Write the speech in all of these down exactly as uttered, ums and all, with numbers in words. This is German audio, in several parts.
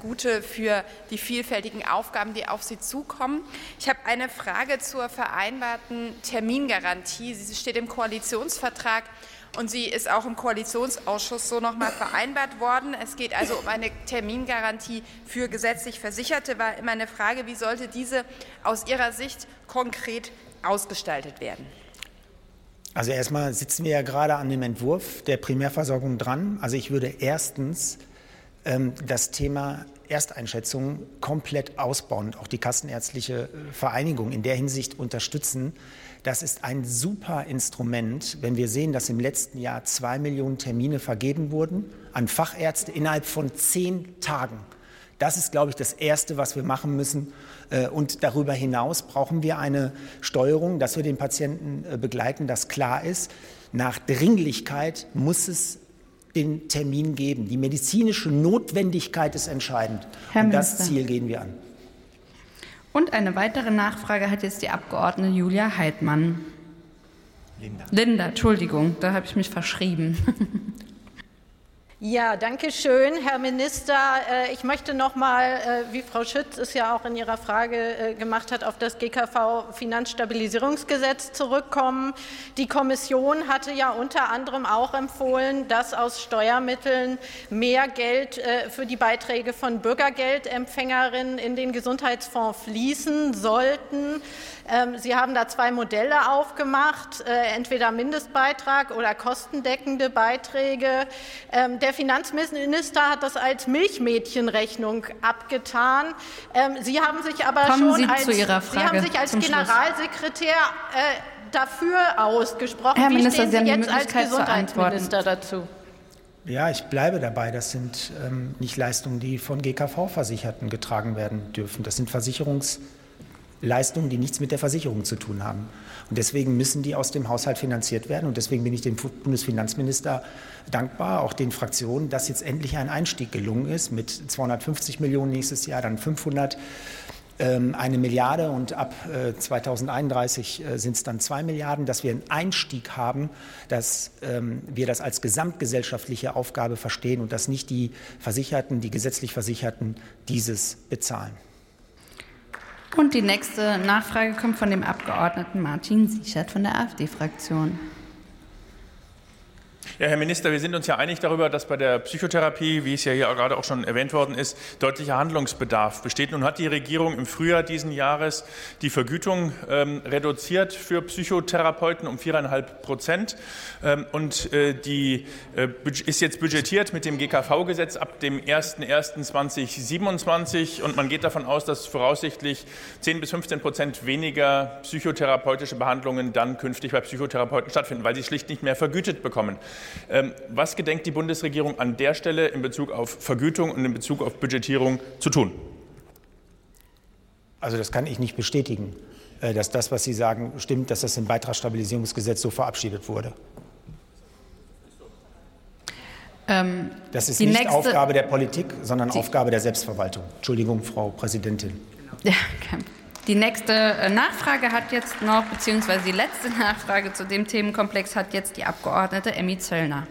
Gute für die vielfältigen Aufgaben, die auf Sie zukommen. Ich habe eine Frage zur vereinbarten Termingarantie. Sie steht im Koalitionsvertrag und sie ist auch im Koalitionsausschuss so noch mal vereinbart worden. Es geht also um eine Termingarantie für gesetzlich Versicherte. War immer eine Frage, wie sollte diese aus Ihrer Sicht konkret ausgestaltet werden? Also erstmal sitzen wir ja gerade an dem Entwurf der Primärversorgung dran. Also ich würde erstens ähm, das Thema Ersteinschätzung komplett ausbauen und auch die Kassenärztliche Vereinigung in der Hinsicht unterstützen. Das ist ein super Instrument, wenn wir sehen, dass im letzten Jahr zwei Millionen Termine vergeben wurden an Fachärzte innerhalb von zehn Tagen. Das ist, glaube ich, das Erste, was wir machen müssen. Und darüber hinaus brauchen wir eine Steuerung, dass wir den Patienten begleiten, dass klar ist, nach Dringlichkeit muss es den Termin geben. Die medizinische Notwendigkeit ist entscheidend. Herr Und Minister. Das Ziel gehen wir an. Und eine weitere Nachfrage hat jetzt die Abgeordnete Julia Heidmann. Linda. Linda, Entschuldigung, da habe ich mich verschrieben. Ja, danke schön, Herr Minister. Ich möchte noch mal, wie Frau Schütz es ja auch in ihrer Frage gemacht hat, auf das G K V-Finanzstabilisierungsgesetz zurückkommen. Die Kommission hatte ja unter anderem auch empfohlen, dass aus Steuermitteln mehr Geld für die Beiträge von Bürgergeldempfängerinnen in den Gesundheitsfonds fließen sollten. Sie haben da zwei Modelle aufgemacht, entweder Mindestbeitrag oder kostendeckende Beiträge. Der Finanzminister hat das als Milchmädchenrechnung abgetan. Sie haben sich aber Kommen schon Sie als, zu Ihrer Frage Sie haben sich als zum Schluss. Generalsekretär dafür ausgesprochen. Herr Wie Minister, stehen Sie haben Sie die jetzt als Möglichkeit zu Gesundheitsminister dazu? Ja, ich bleibe dabei. Das sind ähm, nicht Leistungen, die von G K V-Versicherten getragen werden dürfen. Das sind Versicherungsleistungen, die nichts mit der Versicherung zu tun haben. Und deswegen müssen die aus dem Haushalt finanziert werden. Und deswegen bin ich dem Bundesfinanzminister dankbar, auch den Fraktionen, dass jetzt endlich ein Einstieg gelungen ist mit zweihundertfünfzig Millionen nächstes Jahr, dann fünfhundert, ähm, eine Milliarde und ab äh, zweitausendeinunddreißig äh, sind es dann zwei Milliarden, dass wir einen Einstieg haben, dass ähm, wir das als gesamtgesellschaftliche Aufgabe verstehen und dass nicht die Versicherten, die gesetzlich Versicherten dieses bezahlen. Und die nächste Nachfrage kommt von dem Abgeordneten Martin Sichert von der AfD-Fraktion. Ja, Herr Minister, wir sind uns ja einig darüber, dass bei der Psychotherapie, wie es ja hier gerade auch schon erwähnt worden ist, deutlicher Handlungsbedarf besteht. Nun hat die Regierung im Frühjahr diesen Jahres die Vergütung ähm, reduziert für Psychotherapeuten um viereinhalb Prozent ähm, und äh, die äh, ist jetzt budgetiert mit dem G K V-Gesetz ab dem ersten ersten zweitausendsiebenundzwanzig und man geht davon aus, dass voraussichtlich zehn bis fünfzehn Prozent weniger psychotherapeutische Behandlungen dann künftig bei Psychotherapeuten stattfinden, weil sie schlicht nicht mehr vergütet bekommen. Was gedenkt die Bundesregierung an der Stelle in Bezug auf Vergütung und in Bezug auf Budgetierung zu tun? Also das kann ich nicht bestätigen, dass das, was Sie sagen, stimmt, dass das im Beitragsstabilisierungsgesetz so verabschiedet wurde. Ähm, das ist die nicht nächste, Aufgabe der Politik, sondern die, Aufgabe der Selbstverwaltung. Entschuldigung, Frau Präsidentin. Ja, okay. Die nächste Nachfrage hat jetzt noch, beziehungsweise die letzte Nachfrage zu dem Themenkomplex hat jetzt die Abgeordnete Emmy Zöllner.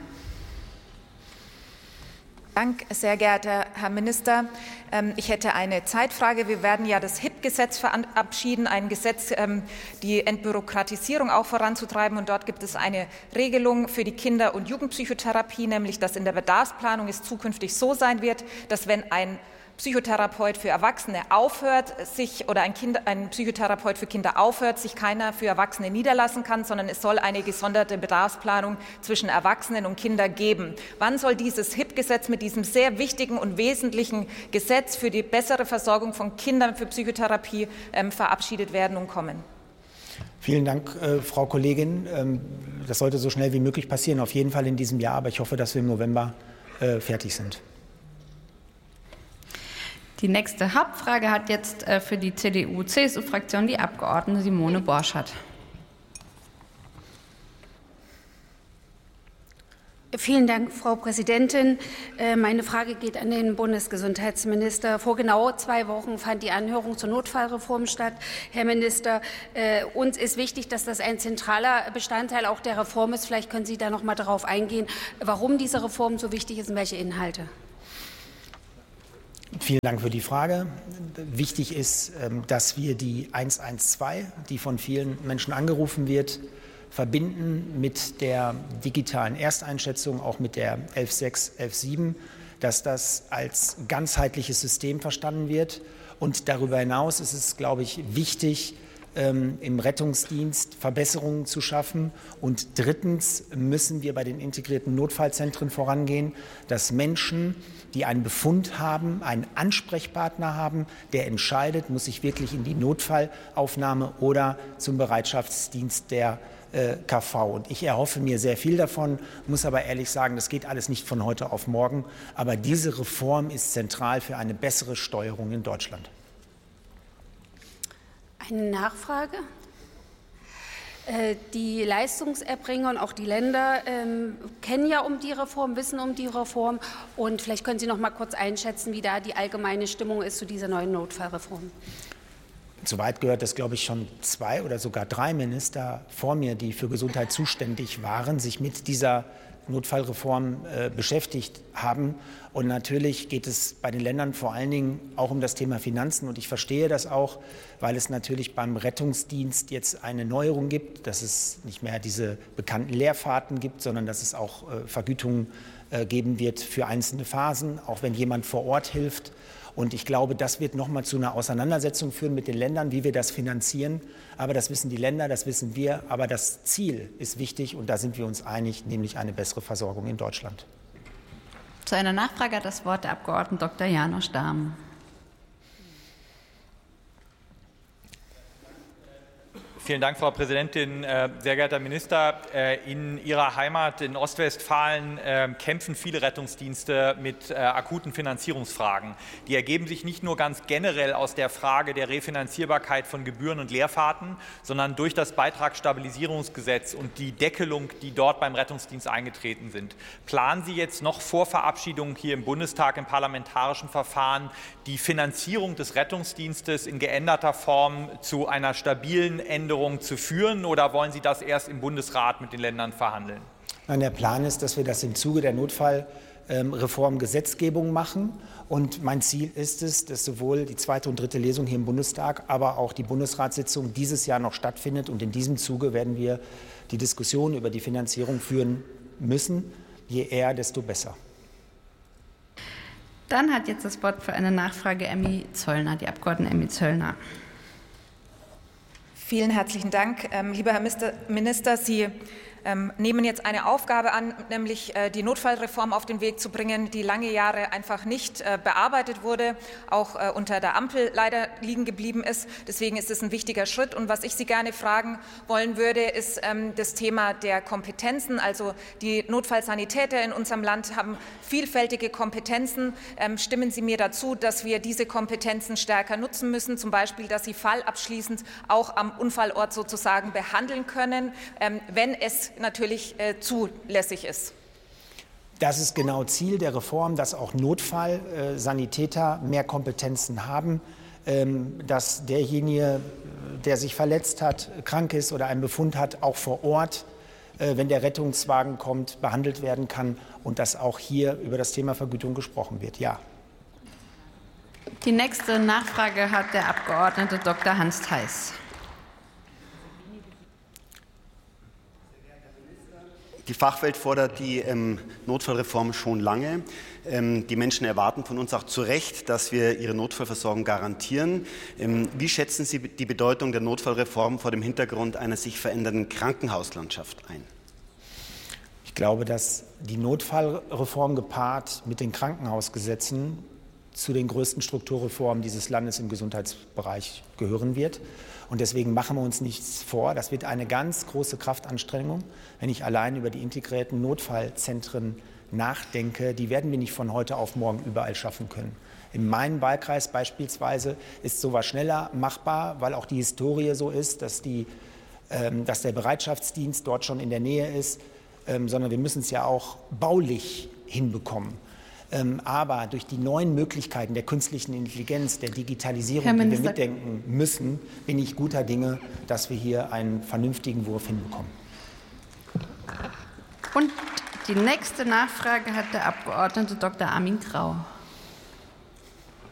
Dank, sehr geehrter Herr Minister. Ich hätte eine Zeitfrage. Wir werden ja das H I P-Gesetz verabschieden, ein Gesetz, die Entbürokratisierung auch voranzutreiben. Und dort gibt es eine Regelung für die Kinder- und Jugendpsychotherapie, nämlich dass in der Bedarfsplanung es zukünftig so sein wird, dass wenn ein Psychotherapeut für Erwachsene aufhört, sich oder ein, kind, ein Psychotherapeut für Kinder aufhört, sich keiner für Erwachsene niederlassen kann, sondern es soll eine gesonderte Bedarfsplanung zwischen Erwachsenen und Kindern geben. Wann soll dieses H I P-Gesetz mit diesem sehr wichtigen und wesentlichen Gesetz für die bessere Versorgung von Kindern für Psychotherapie ähm, verabschiedet werden und kommen? Vielen Dank, äh, Frau Kollegin. Ähm, das sollte so schnell wie möglich passieren, auf jeden Fall in diesem Jahr, aber ich hoffe, dass wir im November äh, fertig sind. Die nächste Hauptfrage hat jetzt für die C D U C S U-Fraktion die Abgeordnete Simone Borschert. Vielen Dank, Frau Präsidentin. Meine Frage geht an den Bundesgesundheitsminister. Vor genau zwei Wochen fand die Anhörung zur Notfallreform statt. Herr Minister, uns ist wichtig, dass das ein zentraler Bestandteil auch der Reform ist. Vielleicht können Sie da noch mal darauf eingehen, warum diese Reform so wichtig ist und welche Inhalte. Vielen Dank für die Frage. Wichtig ist, dass wir die eins eins zwei, die von vielen Menschen angerufen wird, verbinden mit der digitalen Ersteinschätzung, auch mit der elf sechs, elf sieben, dass das als ganzheitliches System verstanden wird. Und darüber hinaus ist es, glaube ich, wichtig, im Rettungsdienst Verbesserungen zu schaffen. Und drittens müssen wir bei den integrierten Notfallzentren vorangehen, dass Menschen, die einen Befund haben, einen Ansprechpartner haben, der entscheidet, muss ich wirklich in die Notfallaufnahme oder zum Bereitschaftsdienst der äh, K V. Und ich erhoffe mir sehr viel davon, muss aber ehrlich sagen, das geht alles nicht von heute auf morgen. Aber diese Reform ist zentral für eine bessere Steuerung in Deutschland. Eine Nachfrage. Die Leistungserbringer und auch die Länder ähm, kennen ja um die Reform, wissen um die Reform. Und vielleicht können Sie noch mal kurz einschätzen, wie da die allgemeine Stimmung ist zu dieser neuen Notfallreform. Soweit gehört, dass, glaube ich, schon zwei oder sogar drei Minister vor mir, die für Gesundheit zuständig waren, sich mit dieser Notfallreform äh, beschäftigt haben. Und natürlich geht es bei den Ländern vor allen Dingen auch um das Thema Finanzen. Und ich verstehe das auch, weil es natürlich beim Rettungsdienst jetzt eine Neuerung gibt, dass es nicht mehr diese bekannten Leerfahrten gibt, sondern dass es auch äh, Vergütungen äh, geben wird für einzelne Phasen, auch wenn jemand vor Ort hilft. Und ich glaube, das wird noch mal zu einer Auseinandersetzung führen mit den Ländern, wie wir das finanzieren. Aber das wissen die Länder, das wissen wir. Aber das Ziel ist wichtig und da sind wir uns einig, nämlich eine bessere Versorgung in Deutschland. Zu einer Nachfrage hat das Wort der Abgeordnete Doktor Janosch Dahm. Vielen Dank, Frau Präsidentin. Sehr geehrter Herr Minister, in Ihrer Heimat in Ostwestfalen kämpfen viele Rettungsdienste mit akuten Finanzierungsfragen. Die ergeben sich nicht nur ganz generell aus der Frage der Refinanzierbarkeit von Gebühren und Leerfahrten, sondern durch das Beitragsstabilisierungsgesetz und die Deckelung, die dort beim Rettungsdienst eingetreten sind. Planen Sie jetzt noch vor Verabschiedung hier im Bundestag im parlamentarischen Verfahren die Finanzierung des Rettungsdienstes in geänderter Form zu einer stabilen Änderung zu führen, oder wollen Sie das erst im Bundesrat mit den Ländern verhandeln? Nein, der Plan ist, dass wir das im Zuge der Notfallreform Gesetzgebung machen. Und mein Ziel ist es, dass sowohl die zweite und dritte Lesung hier im Bundestag, aber auch die Bundesratssitzung dieses Jahr noch stattfindet. Und in diesem Zuge werden wir die Diskussion über die Finanzierung führen müssen. Je eher, desto besser. Dann hat jetzt das Wort für eine Nachfrage Emmy Zöllner, die Abgeordnete Emmy Zöllner. Vielen herzlichen Dank. Ähm, lieber Herr Minister, Sie ähm, nehmen jetzt eine Aufgabe an, nämlich äh, die Notfallreform auf den Weg zu bringen, die lange Jahre einfach nicht äh, bearbeitet wurde, auch äh, unter der Ampel leider liegen geblieben ist. Deswegen ist es ein wichtiger Schritt. Und was ich Sie gerne fragen wollen würde, ist ähm, das Thema der Kompetenzen. Also die Notfallsanitäter in unserem Land haben vielfältige Kompetenzen. Ähm, stimmen Sie mir dazu, dass wir diese Kompetenzen stärker nutzen müssen, zum Beispiel, dass sie fallabschließend auch am Unfallort sozusagen behandeln können, ähm, wenn es natürlich äh, zulässig ist? Das ist genau Ziel der Reform, dass auch Notfallsanitäter mehr Kompetenzen haben, ähm, dass derjenige, der sich verletzt hat, krank ist oder einen Befund hat, auch vor Ort, äh, wenn der Rettungswagen kommt, behandelt werden kann und dass auch hier über das Thema Vergütung gesprochen wird. Ja. Die nächste Nachfrage hat der Abgeordnete Doktor Hans Theis. Die Fachwelt fordert die ähm, Notfallreform schon lange. Ähm, die Menschen erwarten von uns auch zu Recht, dass wir ihre Notfallversorgung garantieren. Ähm, wie schätzen Sie die Bedeutung der Notfallreform vor dem Hintergrund einer sich verändernden Krankenhauslandschaft ein? Ich glaube, dass die Notfallreform gepaart mit den Krankenhausgesetzen zu den größten Strukturreformen dieses Landes im Gesundheitsbereich gehören wird. Und deswegen machen wir uns nichts vor. Das wird eine ganz große Kraftanstrengung, wenn ich allein über die integrierten Notfallzentren nachdenke. Die werden wir nicht von heute auf morgen überall schaffen können. In meinem Wahlkreis beispielsweise ist sowas schneller machbar, weil auch die Historie so ist, dass, die, ähm, dass der Bereitschaftsdienst dort schon in der Nähe ist, ähm, sondern wir müssen es ja auch baulich hinbekommen. Ähm, aber durch die neuen Möglichkeiten der künstlichen Intelligenz, der Digitalisierung, die wir mitdenken müssen, bin ich guter Dinge, dass wir hier einen vernünftigen Wurf hinbekommen. Und die nächste Nachfrage hat der Abgeordnete Doktor Armin Grau.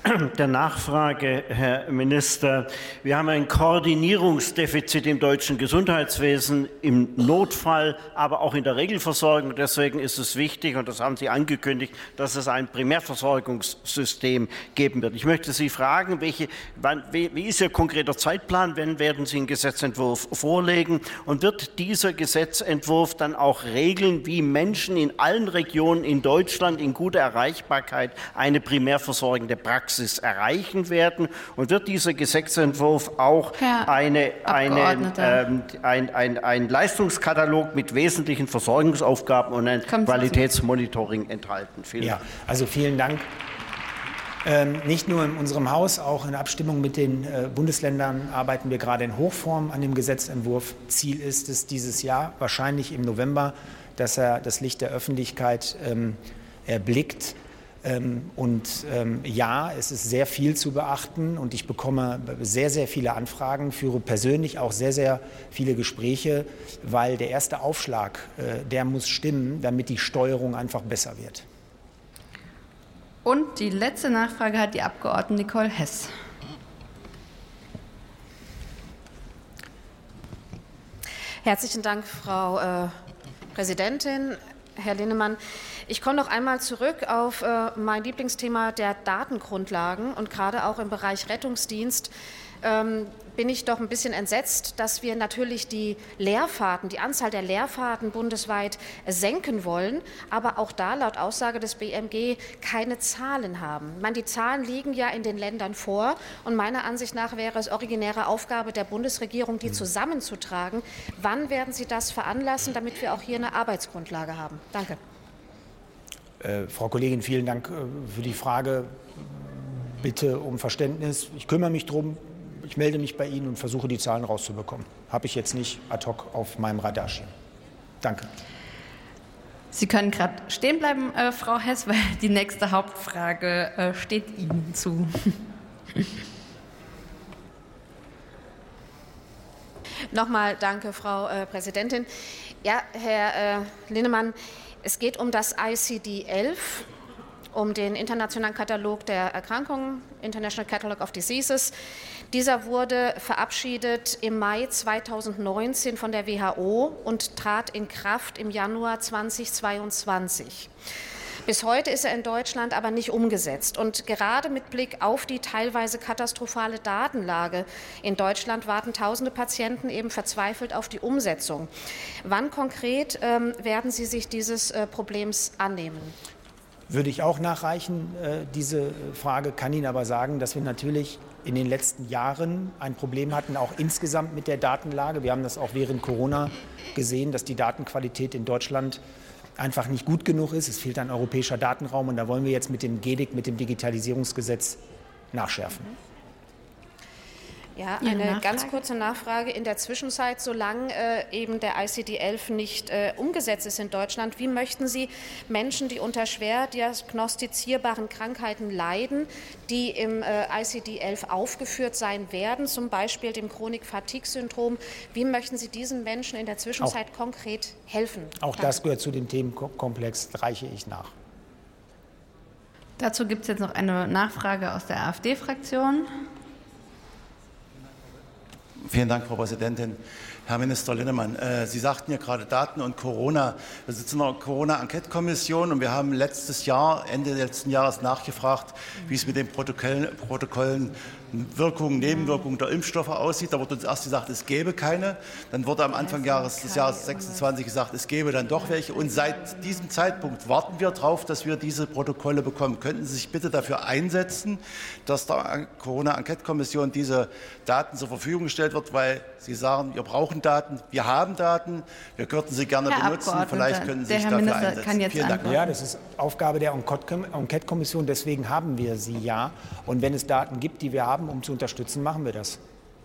der Nachfrage, Herr Minister. Wir haben ein Koordinierungsdefizit im deutschen Gesundheitswesen, im Notfall, aber auch in der Regelversorgung. Deswegen ist es wichtig, und das haben Sie angekündigt, dass es ein Primärversorgungssystem geben wird. Ich möchte Sie fragen, welche, wann, wie ist Ihr konkreter Zeitplan? Wann werden Sie einen Gesetzentwurf vorlegen? Und wird dieser Gesetzentwurf dann auch regeln, wie Menschen in allen Regionen in Deutschland in guter Erreichbarkeit eine primärversorgende Praxis erreichen werden? Und wird dieser Gesetzentwurf auch eine, eine, ähm, ein, ein, ein Leistungskatalog mit wesentlichen Versorgungsaufgaben und ein Kommt Qualitätsmonitoring enthalten? Vielen ja, Dank. Also vielen Dank. Ähm, nicht nur in unserem Haus, auch in Abstimmung mit den äh, Bundesländern arbeiten wir gerade in Hochform an dem Gesetzentwurf. Ziel ist es dieses Jahr, wahrscheinlich im November, dass er das Licht der Öffentlichkeit ähm, erblickt. Ähm, und ähm, ja, es ist sehr viel zu beachten und ich bekomme sehr, sehr viele Anfragen, führe persönlich auch sehr, sehr viele Gespräche, weil der erste Aufschlag, äh, der muss stimmen, damit die Steuerung einfach besser wird. Und die letzte Nachfrage hat die Abgeordnete Nicole Hess. Herzlichen Dank, Frau äh, Präsidentin. Herr Linnemann, ich komme noch einmal zurück auf äh, mein Lieblingsthema der Datengrundlagen. Und gerade auch im Bereich Rettungsdienst ähm, bin ich doch ein bisschen entsetzt, dass wir natürlich die Leerfahrten, die Anzahl der Leerfahrten bundesweit senken wollen, aber auch da laut Aussage des B M G keine Zahlen haben. Ich meine, die Zahlen liegen ja in den Ländern vor und meiner Ansicht nach wäre es originäre Aufgabe der Bundesregierung, die zusammenzutragen. Wann werden Sie das veranlassen, damit wir auch hier eine Arbeitsgrundlage haben? Danke. Äh, Frau Kollegin, vielen Dank äh, für die Frage. Bitte um Verständnis. Ich kümmere mich drum. Ich melde mich bei Ihnen und versuche, die Zahlen rauszubekommen. Habe ich jetzt nicht ad hoc auf meinem Radar stehen. Danke. Sie können gerade stehen bleiben, äh, Frau Hess, weil die nächste Hauptfrage äh, steht Ihnen zu. Nochmal danke, Frau äh, Präsidentin. Ja, Herr äh, Linnemann, es geht um das I C D elf, um den internationalen Katalog der Erkrankungen, International Catalog of Diseases. Dieser wurde verabschiedet im Mai zweitausendneunzehn von der W H O und trat in Kraft im Januar zweitausendzweiundzwanzig. Bis heute ist er in Deutschland aber nicht umgesetzt. Und gerade mit Blick auf die teilweise katastrophale Datenlage in Deutschland warten tausende Patienten eben verzweifelt auf die Umsetzung. Wann konkret ähm, werden Sie sich dieses äh, Problems annehmen? Würde ich auch nachreichen, äh, diese Frage, kann Ihnen aber sagen, dass wir natürlich in den letzten Jahren ein Problem hatten, auch insgesamt mit der Datenlage. Wir haben das auch während Corona gesehen, dass die Datenqualität in Deutschland einfach nicht gut genug ist. Es fehlt ein europäischer Datenraum und da wollen wir jetzt mit dem G E D I C, mit dem Digitalisierungsgesetz nachschärfen. Ja, eine ganz kurze Nachfrage. In der Zwischenzeit, solange äh, eben der I C D elf nicht äh, umgesetzt ist in Deutschland, wie möchten Sie Menschen, die unter schwer diagnostizierbaren Krankheiten leiden, die im äh, I C D elf aufgeführt sein werden, zum Beispiel dem Chronik-Fatigue-Syndrom, wie möchten Sie diesen Menschen in der Zwischenzeit auch, konkret helfen? Auch Danke. Das gehört zu dem Themenkomplex, reiche ich nach. Dazu gibt es jetzt noch eine Nachfrage aus der AfD-Fraktion. Vielen Dank, Frau Präsidentin. Herr Minister Linnemann, äh, Sie sagten ja gerade Daten und Corona. Wir sitzen in der Corona-Enquete-Kommission und wir haben letztes Jahr, Ende letzten Jahres nachgefragt, wie es mit den Protokollen, Protokollen Wirkungen, Nebenwirkungen der Impfstoffe aussieht. Da wurde uns erst gesagt, es gäbe keine. Dann wurde am Anfang Jahres, des Jahres sechsundzwanzig gesagt, es gäbe dann doch welche. Und seit diesem Zeitpunkt warten wir darauf, dass wir diese Protokolle bekommen. Könnten Sie sich bitte dafür einsetzen, dass der Corona-Enquete-Kommission diese Daten zur Verfügung gestellt wird, weil Sie sagen, wir brauchen Daten, wir haben Daten, wir könnten sie gerne Herr benutzen. Vielleicht können Sie sich dafür Minister einsetzen. Kann jetzt Vielen Dank. Ja, das ist Aufgabe der Enquete-Kommission, deswegen haben wir sie ja. Und wenn es Daten gibt, die wir haben, um zu unterstützen, machen wir das.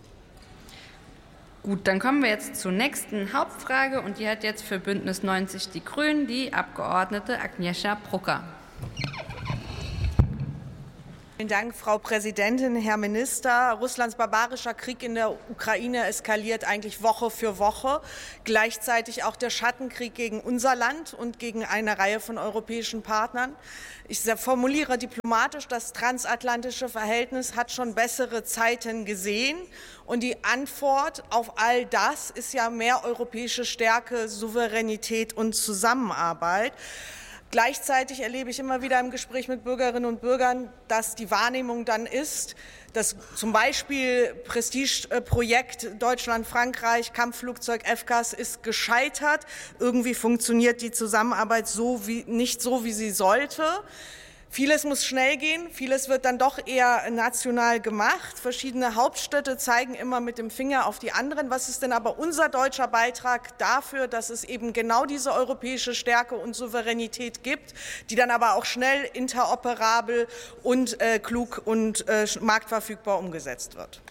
Gut, dann kommen wir jetzt zur nächsten Hauptfrage und die hat jetzt für Bündnis neunzig Die Grünen die Abgeordnete Agnieszka Brucker. Vielen Dank, Frau Präsidentin, Herr Minister. Russlands barbarischer Krieg in der Ukraine eskaliert eigentlich Woche für Woche. Gleichzeitig auch der Schattenkrieg gegen unser Land und gegen eine Reihe von europäischen Partnern. Ich formuliere diplomatisch, das transatlantische Verhältnis hat schon bessere Zeiten gesehen. Und die Antwort auf all das ist ja mehr europäische Stärke, Souveränität und Zusammenarbeit. Gleichzeitig erlebe ich immer wieder im Gespräch mit Bürgerinnen und Bürgern, dass die Wahrnehmung dann ist, dass zum Beispiel Prestigeprojekt Deutschland-Frankreich, Kampfflugzeug F C A S ist gescheitert. Irgendwie funktioniert die Zusammenarbeit so wie, nicht so, wie sie sollte. Vieles muss schnell gehen, vieles wird dann doch eher national gemacht. Verschiedene Hauptstädte zeigen immer mit dem Finger auf die anderen. Was ist denn aber unser deutscher Beitrag dafür, dass es eben genau diese europäische Stärke und Souveränität gibt, die dann aber auch schnell interoperabel und äh, klug und äh, marktverfügbar umgesetzt wird?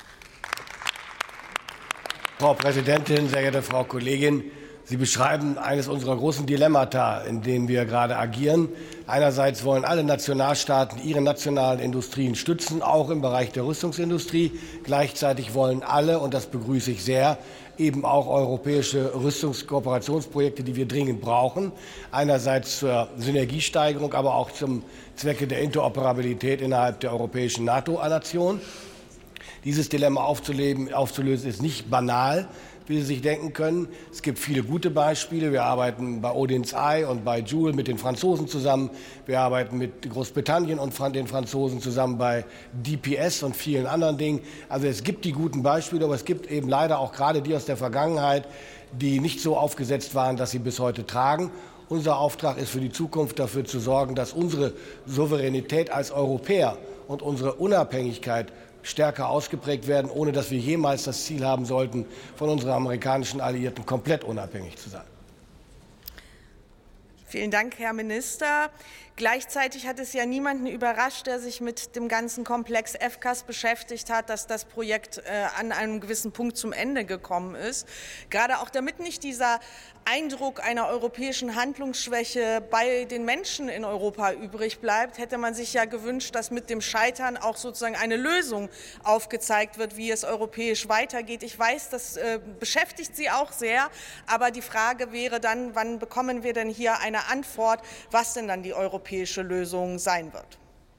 Frau Präsidentin, sehr geehrte Frau Kollegin! Sie beschreiben eines unserer großen Dilemmata, in denen wir gerade agieren. Einerseits wollen alle Nationalstaaten ihre nationalen Industrien stützen, auch im Bereich der Rüstungsindustrie. Gleichzeitig wollen alle, und das begrüße ich sehr, eben auch europäische Rüstungskooperationsprojekte, die wir dringend brauchen. Einerseits zur Synergiesteigerung, aber auch zum Zwecke der Interoperabilität innerhalb der europäischen NATO-Nation. Dieses Dilemma aufzulösen ist nicht banal, wie Sie sich denken können. Es gibt viele gute Beispiele. Wir arbeiten bei Odin's Eye und bei Joule mit den Franzosen zusammen. Wir arbeiten mit Großbritannien und den Franzosen zusammen bei D P S und vielen anderen Dingen. Also es gibt die guten Beispiele, aber es gibt eben leider auch gerade die aus der Vergangenheit, die nicht so aufgesetzt waren, dass sie bis heute tragen. Unser Auftrag ist für die Zukunft, dafür zu sorgen, dass unsere Souveränität als Europäer und unsere Unabhängigkeit stärker ausgeprägt werden, ohne dass wir jemals das Ziel haben sollten, von unseren amerikanischen Alliierten komplett unabhängig zu sein. Vielen Dank, Herr Minister. Gleichzeitig hat es ja niemanden überrascht, der sich mit dem ganzen Komplex F C A S beschäftigt hat, dass das Projekt äh, an einem gewissen Punkt zum Ende gekommen ist. Gerade auch damit nicht dieser Eindruck einer europäischen Handlungsschwäche bei den Menschen in Europa übrig bleibt, hätte man sich ja gewünscht, dass mit dem Scheitern auch sozusagen eine Lösung aufgezeigt wird, wie es europäisch weitergeht. Ich weiß, das äh, beschäftigt Sie auch sehr, aber die Frage wäre dann, wann bekommen wir denn hier eine Antwort, was denn dann die europäische Lösung sein wird?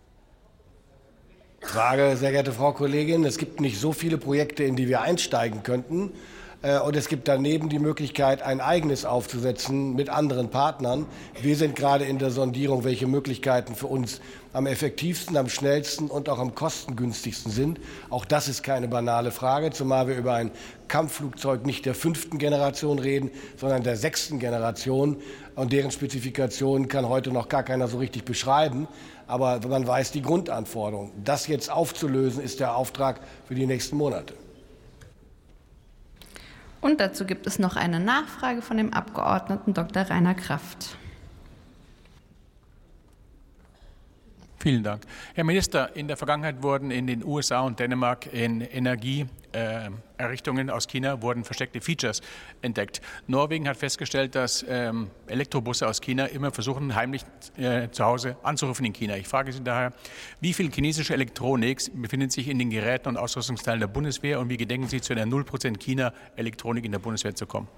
Frage, sehr geehrte Frau Kollegin. Es gibt nicht so viele Projekte, in die wir einsteigen könnten. Und es gibt daneben die Möglichkeit, ein eigenes aufzusetzen mit anderen Partnern. Wir sind gerade in der Sondierung, welche Möglichkeiten für uns am effektivsten, am schnellsten und auch am kostengünstigsten sind. Auch das ist keine banale Frage, zumal wir über ein Kampfflugzeug nicht der fünften Generation reden, sondern der sechsten Generation. Und deren Spezifikationen kann heute noch gar keiner so richtig beschreiben. Aber man weiß die Grundanforderungen. Das jetzt aufzulösen, ist der Auftrag für die nächsten Monate. Und dazu gibt es noch eine Nachfrage von dem Abgeordneten Doktor Rainer Kraft. Vielen Dank. Herr Minister, in der Vergangenheit wurden in den U S A und Dänemark in Energieerrichtungen äh, aus China wurden versteckte Features entdeckt. Norwegen hat festgestellt, dass ähm, Elektrobusse aus China immer versuchen, heimlich äh, zu Hause anzurufen in China. Ich frage Sie daher, wie viel chinesische Elektronik befindet sich in den Geräten und Ausrüstungsteilen der Bundeswehr und wie gedenken Sie, zu einer null Prozent China-Elektronik in der Bundeswehr zu kommen?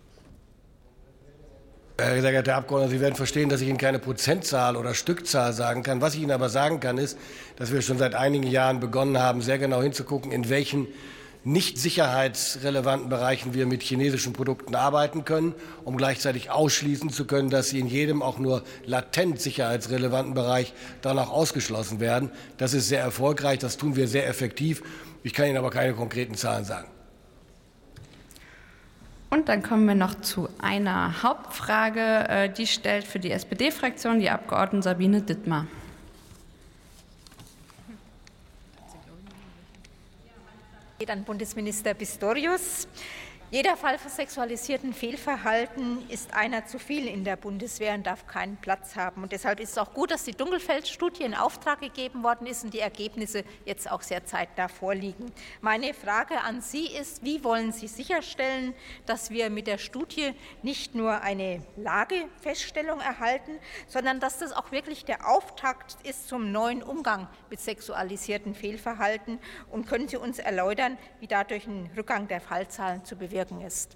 Sehr geehrter Herr Abgeordneter, Sie werden verstehen, dass ich Ihnen keine Prozentzahl oder Stückzahl sagen kann. Was ich Ihnen aber sagen kann, ist, dass wir schon seit einigen Jahren begonnen haben, sehr genau hinzugucken, in welchen nicht sicherheitsrelevanten Bereichen wir mit chinesischen Produkten arbeiten können, um gleichzeitig ausschließen zu können, dass sie in jedem auch nur latent sicherheitsrelevanten Bereich danach ausgeschlossen werden. Das ist sehr erfolgreich, das tun wir sehr effektiv. Ich kann Ihnen aber keine konkreten Zahlen sagen. Und dann kommen wir noch zu einer Hauptfrage, die stellt für die S P D-Fraktion die Abgeordnete Sabine Dittmar. An Bundesminister Pistorius. Jeder Fall von sexualisierten Fehlverhalten ist einer zu viel in der Bundeswehr und darf keinen Platz haben. Und deshalb ist es auch gut, dass die Dunkelfeld-Studie in Auftrag gegeben worden ist und die Ergebnisse jetzt auch sehr zeitnah vorliegen. Meine Frage an Sie ist, wie wollen Sie sicherstellen, dass wir mit der Studie nicht nur eine Lagefeststellung erhalten, sondern dass das auch wirklich der Auftakt ist zum neuen Umgang mit sexualisierten Fehlverhalten? Und können Sie uns erläutern, wie dadurch ein Rückgang der Fallzahlen zu bewirken ist?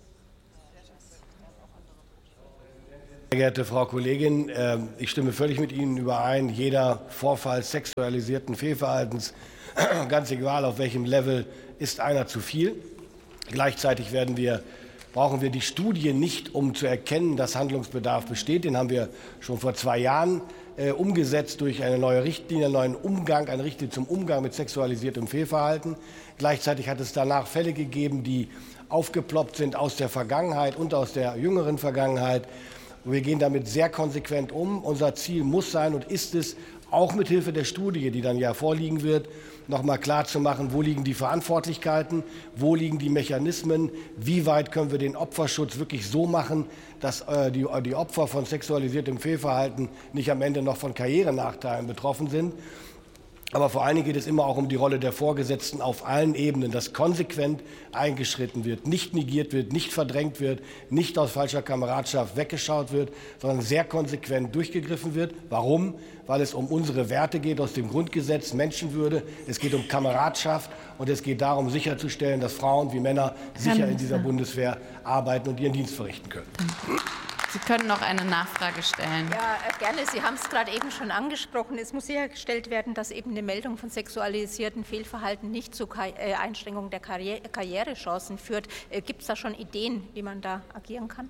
Sehr geehrte Frau Kollegin, ich stimme völlig mit Ihnen überein. Jeder Vorfall sexualisierten Fehlverhaltens, ganz egal auf welchem Level, ist einer zu viel. Gleichzeitig werden wir, brauchen wir die Studie nicht, um zu erkennen, dass Handlungsbedarf besteht. Den haben wir schon vor zwei Jahren äh, umgesetzt durch eine neue Richtlinie, einen neuen Umgang, eine Richtlinie zum Umgang mit sexualisiertem Fehlverhalten. Gleichzeitig hat es danach Fälle gegeben, die aufgeploppt sind aus der Vergangenheit und aus der jüngeren Vergangenheit. Wir gehen damit sehr konsequent um. Unser Ziel muss sein und ist es, auch mit Hilfe der Studie, die dann ja vorliegen wird, noch mal klar zu machen, wo liegen die Verantwortlichkeiten, wo liegen die Mechanismen, wie weit können wir den Opferschutz wirklich so machen, dass äh, die, die Opfer von sexualisiertem Fehlverhalten nicht am Ende noch von Karrierenachteilen betroffen sind. Aber vor allen Dingen geht es immer auch um die Rolle der Vorgesetzten auf allen Ebenen, dass konsequent eingeschritten wird, nicht negiert wird, nicht verdrängt wird, nicht aus falscher Kameradschaft weggeschaut wird, sondern sehr konsequent durchgegriffen wird. Warum? Weil es um unsere Werte geht aus dem Grundgesetz, Menschenwürde, es geht um Kameradschaft und es geht darum, sicherzustellen, dass Frauen wie Männer sicher in dieser Bundeswehr arbeiten und ihren Dienst verrichten können. Sie können noch eine Nachfrage stellen. Ja, gerne. Sie haben es gerade eben schon angesprochen. Es muss sichergestellt werden, dass eben eine Meldung von sexualisierten Fehlverhalten nicht zu Einschränkung der Karriere Karrierechancen führt. Gibt es da schon Ideen, wie man da agieren kann?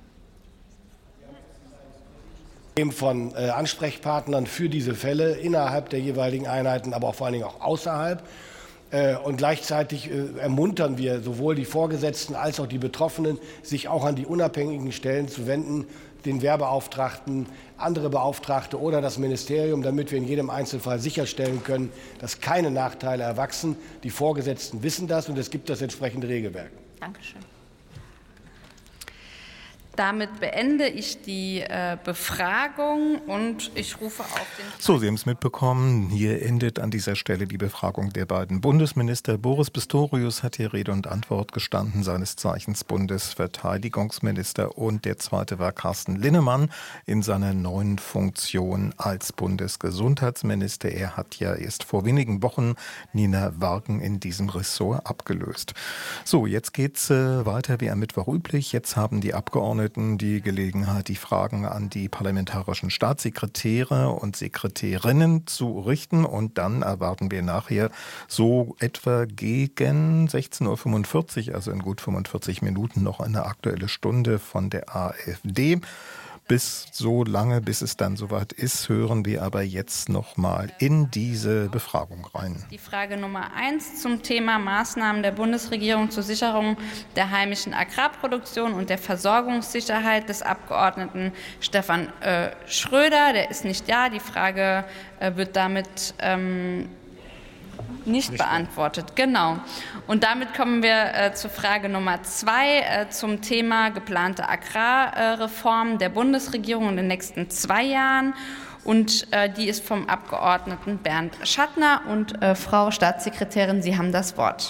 Von äh, Ansprechpartnern für diese Fälle innerhalb der jeweiligen Einheiten, aber auch vor allen Dingen auch außerhalb. Äh, und gleichzeitig äh, ermuntern wir sowohl die Vorgesetzten als auch die Betroffenen, sich auch an die unabhängigen Stellen zu wenden, den Wehrbeauftragten, andere Beauftragte oder das Ministerium, damit wir in jedem Einzelfall sicherstellen können, dass keine Nachteile erwachsen. Die Vorgesetzten wissen das und es gibt das entsprechende Regelwerk. Dankeschön. Damit beende ich die äh, Befragung und ich rufe auf den... So, Sie haben es mitbekommen. Hier endet an dieser Stelle die Befragung der beiden Bundesminister. Boris Pistorius hat hier Rede und Antwort gestanden, seines Zeichens Bundesverteidigungsminister. Und der zweite war Carsten Linnemann in seiner neuen Funktion als Bundesgesundheitsminister. Er hat ja erst vor wenigen Wochen Nina Warken in diesem Ressort abgelöst. So, jetzt geht's äh, weiter wie am Mittwoch üblich. Jetzt haben die Abgeordneten die Gelegenheit, die Fragen an die parlamentarischen Staatssekretäre und Sekretärinnen zu richten. Und dann erwarten wir nachher so etwa gegen sechzehn Uhr fünfundvierzig, also in gut fünfundvierzig Minuten, noch eine Aktuelle Stunde von der AfD. Bis so lange, bis es dann soweit ist, hören wir aber jetzt noch mal in diese Befragung rein. Die Frage Nummer eins zum Thema Maßnahmen der Bundesregierung zur Sicherung der heimischen Agrarproduktion und der Versorgungssicherheit des Abgeordneten Stefan äh, Schröder. Der ist nicht da. Die Frage äh, wird damit ähm, nicht, nicht beantwortet. Genau. Und damit kommen wir äh, zur Frage Nummer zwei äh, zum Thema geplante Agrarreform äh, der Bundesregierung in den nächsten zwei Jahren. Und äh, die ist vom Abgeordneten Bernd Schattner. Und äh, Frau Staatssekretärin, Sie haben das Wort.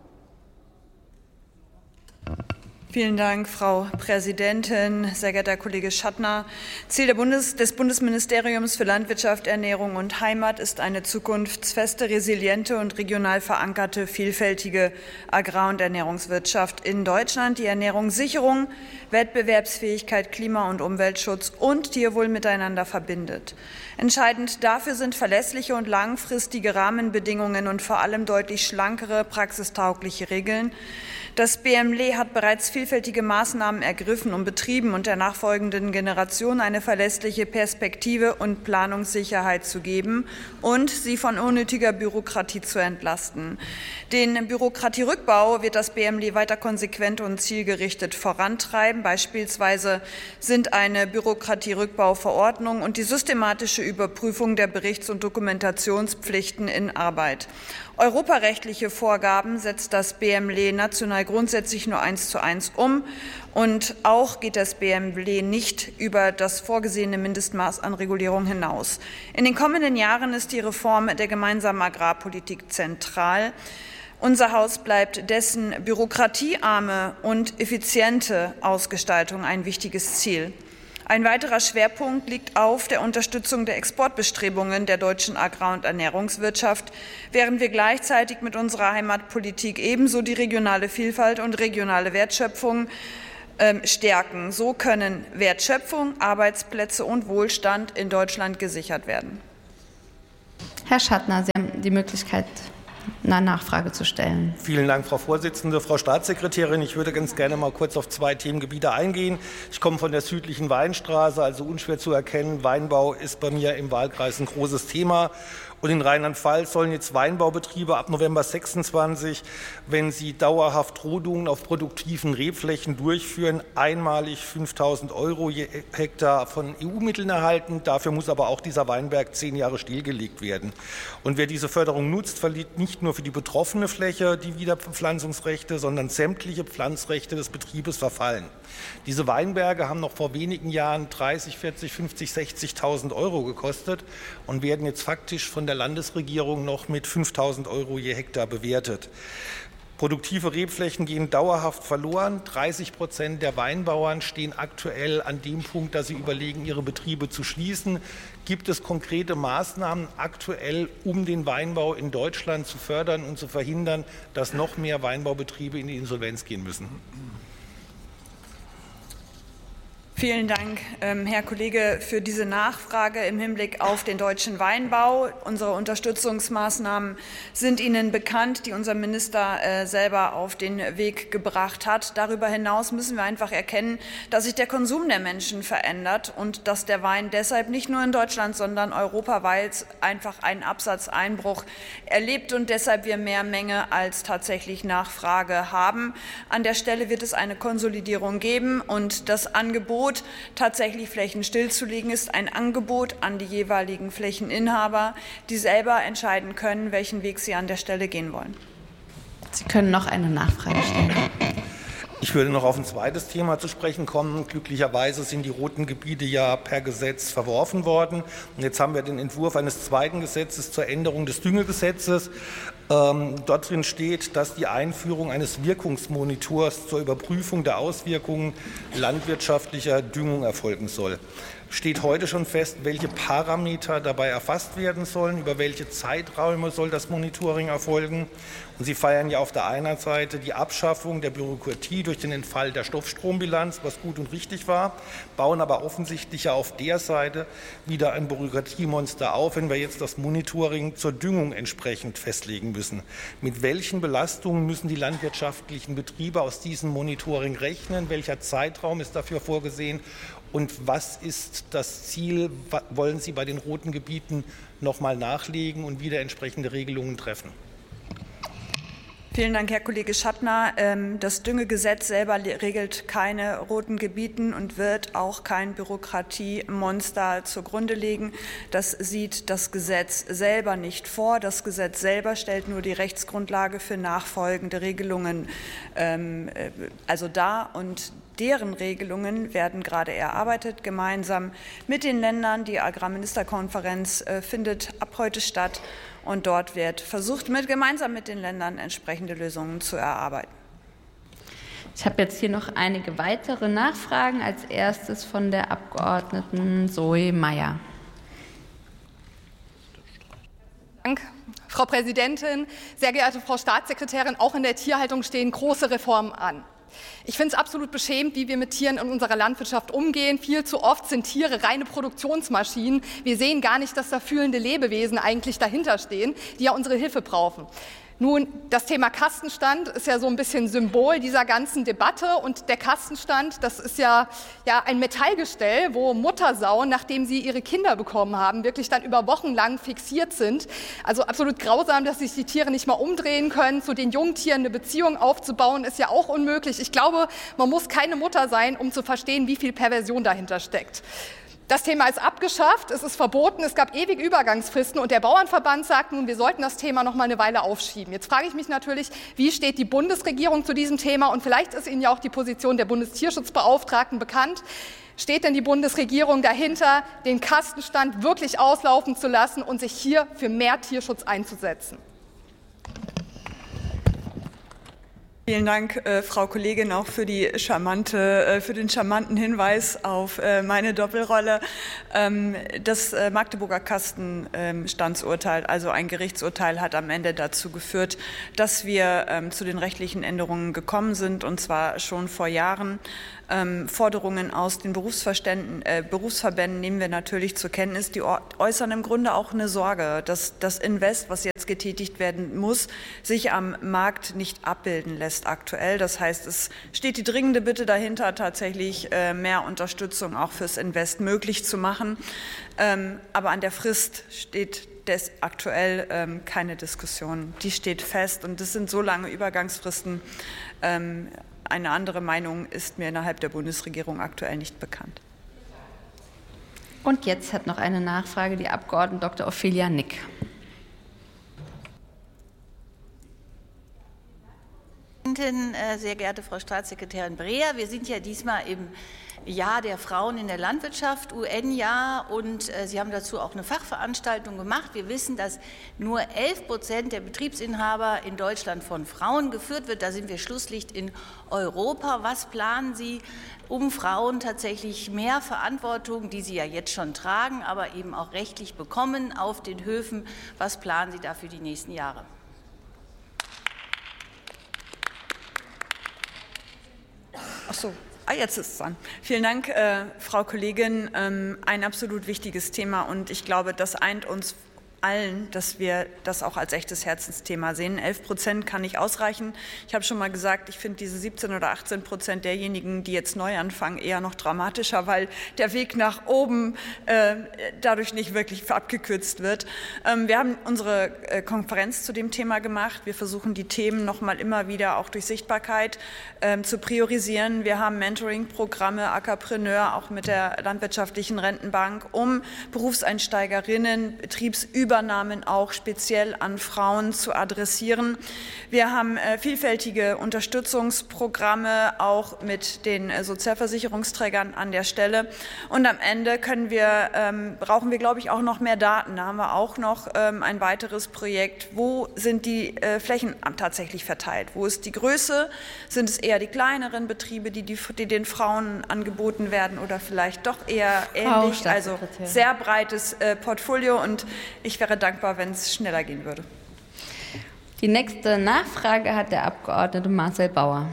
Vielen Dank, Frau Präsidentin, sehr geehrter Herr Kollege Schattner. Ziel der Bundes-, des Bundesministeriums für Landwirtschaft, Ernährung und Heimat ist eine zukunftsfeste, resiliente und regional verankerte, vielfältige Agrar- und Ernährungswirtschaft in Deutschland, die Ernährungssicherung, Wettbewerbsfähigkeit, Klima- und Umweltschutz und Tierwohl miteinander verbindet. Entscheidend dafür sind verlässliche und langfristige Rahmenbedingungen und vor allem deutlich schlankere, praxistaugliche Regeln. Das B M L E hat bereits vielfältige Maßnahmen ergriffen, um Betrieben und der nachfolgenden Generation eine verlässliche Perspektive und Planungssicherheit zu geben und sie von unnötiger Bürokratie zu entlasten. Den Bürokratierückbau wird das B M L E weiter konsequent und zielgerichtet vorantreiben. Beispielsweise sind eine Bürokratierückbauverordnung und die systematische Überprüfung der Berichts- und Dokumentationspflichten in Arbeit. Europarechtliche Vorgaben setzt das B M L E national grundsätzlich nur eins zu eins eins um. Und auch geht das B M W nicht über das vorgesehene Mindestmaß an Regulierung hinaus. In den kommenden Jahren ist die Reform der gemeinsamen Agrarpolitik zentral. Unser Haus bleibt dessen bürokratiearme und effiziente Ausgestaltung ein wichtiges Ziel. Ein weiterer Schwerpunkt liegt auf der Unterstützung der Exportbestrebungen der deutschen Agrar- und Ernährungswirtschaft, während wir gleichzeitig mit unserer Heimatpolitik ebenso die regionale Vielfalt und regionale Wertschöpfung äh, stärken. So können Wertschöpfung, Arbeitsplätze und Wohlstand in Deutschland gesichert werden. Herr Schattner, Sie haben die Möglichkeit, eine Nachfrage zu stellen. Vielen Dank, Frau Vorsitzende. Frau Staatssekretärin, ich würde ganz gerne mal kurz auf zwei Themengebiete eingehen. Ich komme von der südlichen Weinstraße, also unschwer zu erkennen. Weinbau ist bei mir im Wahlkreis ein großes Thema. Und in Rheinland-Pfalz sollen jetzt Weinbaubetriebe ab November sechsundzwanzig, wenn sie dauerhaft Rodungen auf produktiven Rebflächen durchführen, einmalig fünftausend Euro je Hektar von E U-Mitteln erhalten. Dafür muss aber auch dieser Weinberg zehn Jahre stillgelegt werden. Und wer diese Förderung nutzt, verliert nicht nur für die betroffene Fläche die Wiederbepflanzungsrechte, sondern sämtliche Pflanzrechte des Betriebes verfallen. Diese Weinberge haben noch vor wenigen Jahren dreißig, vierzig, fünfzig, sechzigtausend Euro gekostet und werden jetzt faktisch von der Landesregierung noch mit fünftausend Euro je Hektar bewertet. Produktive Rebflächen gehen dauerhaft verloren. dreißig Prozent der Weinbauern stehen aktuell an dem Punkt, dass sie überlegen, ihre Betriebe zu schließen. Gibt es konkrete Maßnahmen aktuell, um den Weinbau in Deutschland zu fördern und zu verhindern, dass noch mehr Weinbaubetriebe in die Insolvenz gehen müssen? Vielen Dank, Herr Kollege, für diese Nachfrage im Hinblick auf den deutschen Weinbau. Unsere Unterstützungsmaßnahmen sind Ihnen bekannt, die unser Minister selber auf den Weg gebracht hat. Darüber hinaus müssen wir einfach erkennen, dass sich der Konsum der Menschen verändert und dass der Wein deshalb nicht nur in Deutschland, sondern europaweit einfach einen Absatzeinbruch erlebt und deshalb wir mehr Menge als tatsächlich Nachfrage haben. An der Stelle wird es eine Konsolidierung geben und das Angebot, tatsächlich Flächen stillzulegen, ist ein Angebot an die jeweiligen Flächeninhaber, die selber entscheiden können, welchen Weg sie an der Stelle gehen wollen. Sie können noch eine Nachfrage stellen. Ich würde noch auf ein zweites Thema zu sprechen kommen. Glücklicherweise sind die roten Gebiete ja per Gesetz verworfen worden. Und jetzt haben wir den Entwurf eines zweiten Gesetzes zur Änderung des Düngegesetzes. Ähm, dort drin steht, dass die Einführung eines Wirkungsmonitors zur Überprüfung der Auswirkungen landwirtschaftlicher Düngung erfolgen soll. Steht heute schon fest, welche Parameter dabei erfasst werden sollen, über welche Zeiträume soll das Monitoring erfolgen. Und Sie feiern ja auf der einen Seite die Abschaffung der Bürokratie durch den Entfall der Stoffstrombilanz, was gut und richtig war, bauen aber offensichtlich ja auf der Seite wieder ein Bürokratiemonster auf, wenn wir jetzt das Monitoring zur Düngung entsprechend festlegen müssen. Mit welchen Belastungen müssen die landwirtschaftlichen Betriebe aus diesem Monitoring rechnen? Welcher Zeitraum ist dafür vorgesehen? Und was ist das Ziel? Wollen Sie bei den roten Gebieten noch mal nachlegen und wieder entsprechende Regelungen treffen? Vielen Dank, Herr Kollege Schattner. Das Düngegesetz selber regelt keine roten Gebieten und wird auch kein Bürokratiemonster zugrunde legen. Das sieht das Gesetz selber nicht vor. Das Gesetz selber stellt nur die Rechtsgrundlage für nachfolgende Regelungen also dar. Und deren Regelungen werden gerade erarbeitet, gemeinsam mit den Ländern. Die Agrarministerkonferenz findet ab heute statt. Und dort wird versucht, mit, gemeinsam mit den Ländern entsprechende Lösungen zu erarbeiten. Ich habe jetzt hier noch einige weitere Nachfragen. Als erstes von der Abgeordneten Zoe Meyer. Dank, Frau Präsidentin, sehr geehrte Frau Staatssekretärin. Auch in der Tierhaltung stehen große Reformen an. Ich finde es absolut beschämend, wie wir mit Tieren in unserer Landwirtschaft umgehen. Viel zu oft sind Tiere reine Produktionsmaschinen. Wir sehen gar nicht, dass da fühlende Lebewesen eigentlich dahinter stehen, die ja unsere Hilfe brauchen. Nun, das Thema Kastenstand ist ja so ein bisschen Symbol dieser ganzen Debatte. Und der Kastenstand, das ist ja, ja ein Metallgestell, wo Muttersauen, nachdem sie ihre Kinder bekommen haben, wirklich dann über Wochen lang fixiert sind. Also absolut grausam, dass sich die Tiere nicht mal umdrehen können. Zu den Jungtieren eine Beziehung aufzubauen, ist ja auch unmöglich. Ich glaube, man muss keine Mutter sein, um zu verstehen, wie viel Perversion dahinter steckt. Das Thema ist abgeschafft, es ist verboten, es gab ewige Übergangsfristen und der Bauernverband sagt nun, wir sollten das Thema noch mal eine Weile aufschieben. Jetzt frage ich mich natürlich, wie steht die Bundesregierung zu diesem Thema und vielleicht ist Ihnen ja auch die Position der Bundestierschutzbeauftragten bekannt. Steht denn die Bundesregierung dahinter, den Kastenstand wirklich auslaufen zu lassen und sich hier für mehr Tierschutz einzusetzen? Vielen Dank, äh, Frau Kollegin, auch für, die charmante, äh, für den charmanten Hinweis auf äh, meine Doppelrolle. Ähm, das äh, Magdeburger Kastenstandsurteil, also ein Gerichtsurteil, hat am Ende dazu geführt, dass wir ähm, zu den rechtlichen Änderungen gekommen sind, und zwar schon vor Jahren. Ähm, Forderungen aus den Berufsverständen, äh, Berufsverbänden nehmen wir natürlich zur Kenntnis. Die äußern im Grunde auch eine Sorge, dass das Invest, was jetzt getätigt werden muss, sich am Markt nicht abbilden lässt aktuell. Das heißt, es steht die dringende Bitte dahinter, tatsächlich äh, mehr Unterstützung auch fürs Invest möglich zu machen. Ähm, aber an der Frist steht des aktuell ähm, keine Diskussion. Die steht fest und das sind so lange Übergangsfristen. Ähm, Eine andere Meinung ist mir innerhalb der Bundesregierung aktuell nicht bekannt. Und jetzt hat noch eine Nachfrage die Abgeordnete Doktor Ophelia Nick. Sehr geehrte Frau Staatssekretärin Breher, wir sind ja diesmal im Jahr der Frauen in der Landwirtschaft, U N-Jahr, und äh, Sie haben dazu auch eine Fachveranstaltung gemacht. Wir wissen, dass nur elf Prozent der Betriebsinhaber in Deutschland von Frauen geführt wird. Da sind wir Schlusslicht in Europa. Was planen Sie, um Frauen tatsächlich mehr Verantwortung, die sie ja jetzt schon tragen, aber eben auch rechtlich bekommen, auf den Höfen? Was planen Sie da für die nächsten Jahre? Ach so. Ah, jetzt ist es dran. Vielen Dank, äh, Frau Kollegin. Ähm, ein absolut wichtiges Thema, und ich glaube, das eint uns allen, dass wir das auch als echtes Herzensthema sehen. elf Prozent kann nicht ausreichen. Ich habe schon mal gesagt, ich finde diese siebzehn oder achtzehn Prozent derjenigen, die jetzt neu anfangen, eher noch dramatischer, weil der Weg nach oben äh, dadurch nicht wirklich abgekürzt wird. Ähm, wir haben unsere äh, Konferenz zu dem Thema gemacht. Wir versuchen, die Themen noch mal immer wieder auch durch Sichtbarkeit äh, zu priorisieren. Wir haben Mentoring-Programme, Ackerpreneur, auch mit der Landwirtschaftlichen Rentenbank, um Berufseinsteigerinnen, Betriebsübernahmen auch speziell an Frauen zu adressieren. Wir haben äh, vielfältige Unterstützungsprogramme auch mit den äh, Sozialversicherungsträgern an der Stelle. Und am Ende können wir, ähm, brauchen wir, glaube ich, auch noch mehr Daten. Da haben wir auch noch ähm, ein weiteres Projekt. Wo sind die äh, Flächen tatsächlich verteilt? Wo ist die Größe? Sind es eher die kleineren Betriebe, die, die, die den Frauen angeboten werden, oder vielleicht doch eher ähnlich? Also sehr breites äh, Portfolio, und ich wäre dankbar, wenn es schneller gehen würde. Die nächste Nachfrage hat der Abgeordnete Marcel Bauer.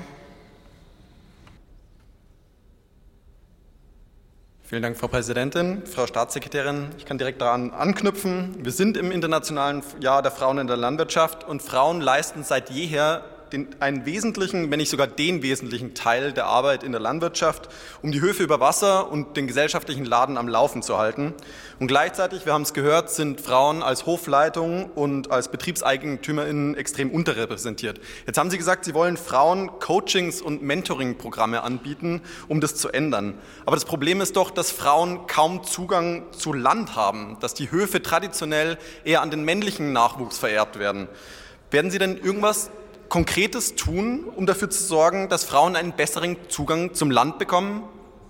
Vielen Dank, Frau Präsidentin. Frau Staatssekretärin, ich kann direkt daran anknüpfen. Wir sind im Internationalen Jahr der Frauen in der Landwirtschaft, und Frauen leisten seit jeher Den, einen wesentlichen, wenn nicht sogar den wesentlichen Teil der Arbeit in der Landwirtschaft, um die Höfe über Wasser und den gesellschaftlichen Laden am Laufen zu halten. Und gleichzeitig, wir haben es gehört, sind Frauen als Hofleitung und als BetriebseigentümerInnen extrem unterrepräsentiert. Jetzt haben Sie gesagt, Sie wollen Frauen Coachings und Mentoring-Programme anbieten, um das zu ändern. Aber das Problem ist doch, dass Frauen kaum Zugang zu Land haben, dass die Höfe traditionell eher an den männlichen Nachwuchs vererbt werden. Werden Sie denn irgendwas Konkretes tun, um dafür zu sorgen, dass Frauen einen besseren Zugang zum Land bekommen?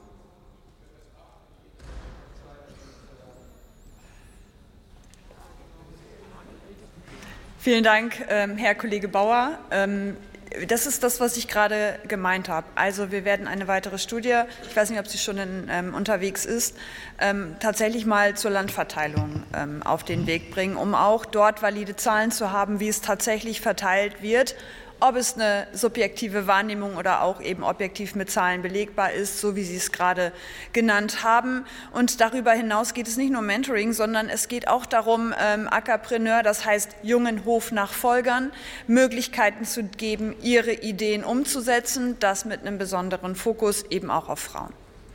Vielen Dank, ähm, Herr Kollege Bauer. Ähm, Das ist das, was ich gerade gemeint habe. Also wir werden eine weitere Studie, ich weiß nicht, ob sie schon in, ähm, unterwegs ist, ähm, tatsächlich mal zur Landverteilung ähm, auf den Weg bringen, um auch dort valide Zahlen zu haben, wie es tatsächlich verteilt wird, ob es eine subjektive Wahrnehmung oder auch eben objektiv mit Zahlen belegbar ist, so wie Sie es gerade genannt haben. Und darüber hinaus geht es nicht nur um Mentoring, sondern es geht auch darum, ähm, Ackerpreneur, das heißt jungen Hofnachfolgern, Möglichkeiten zu geben, ihre Ideen umzusetzen, das mit einem besonderen Fokus eben auch auf Frauen.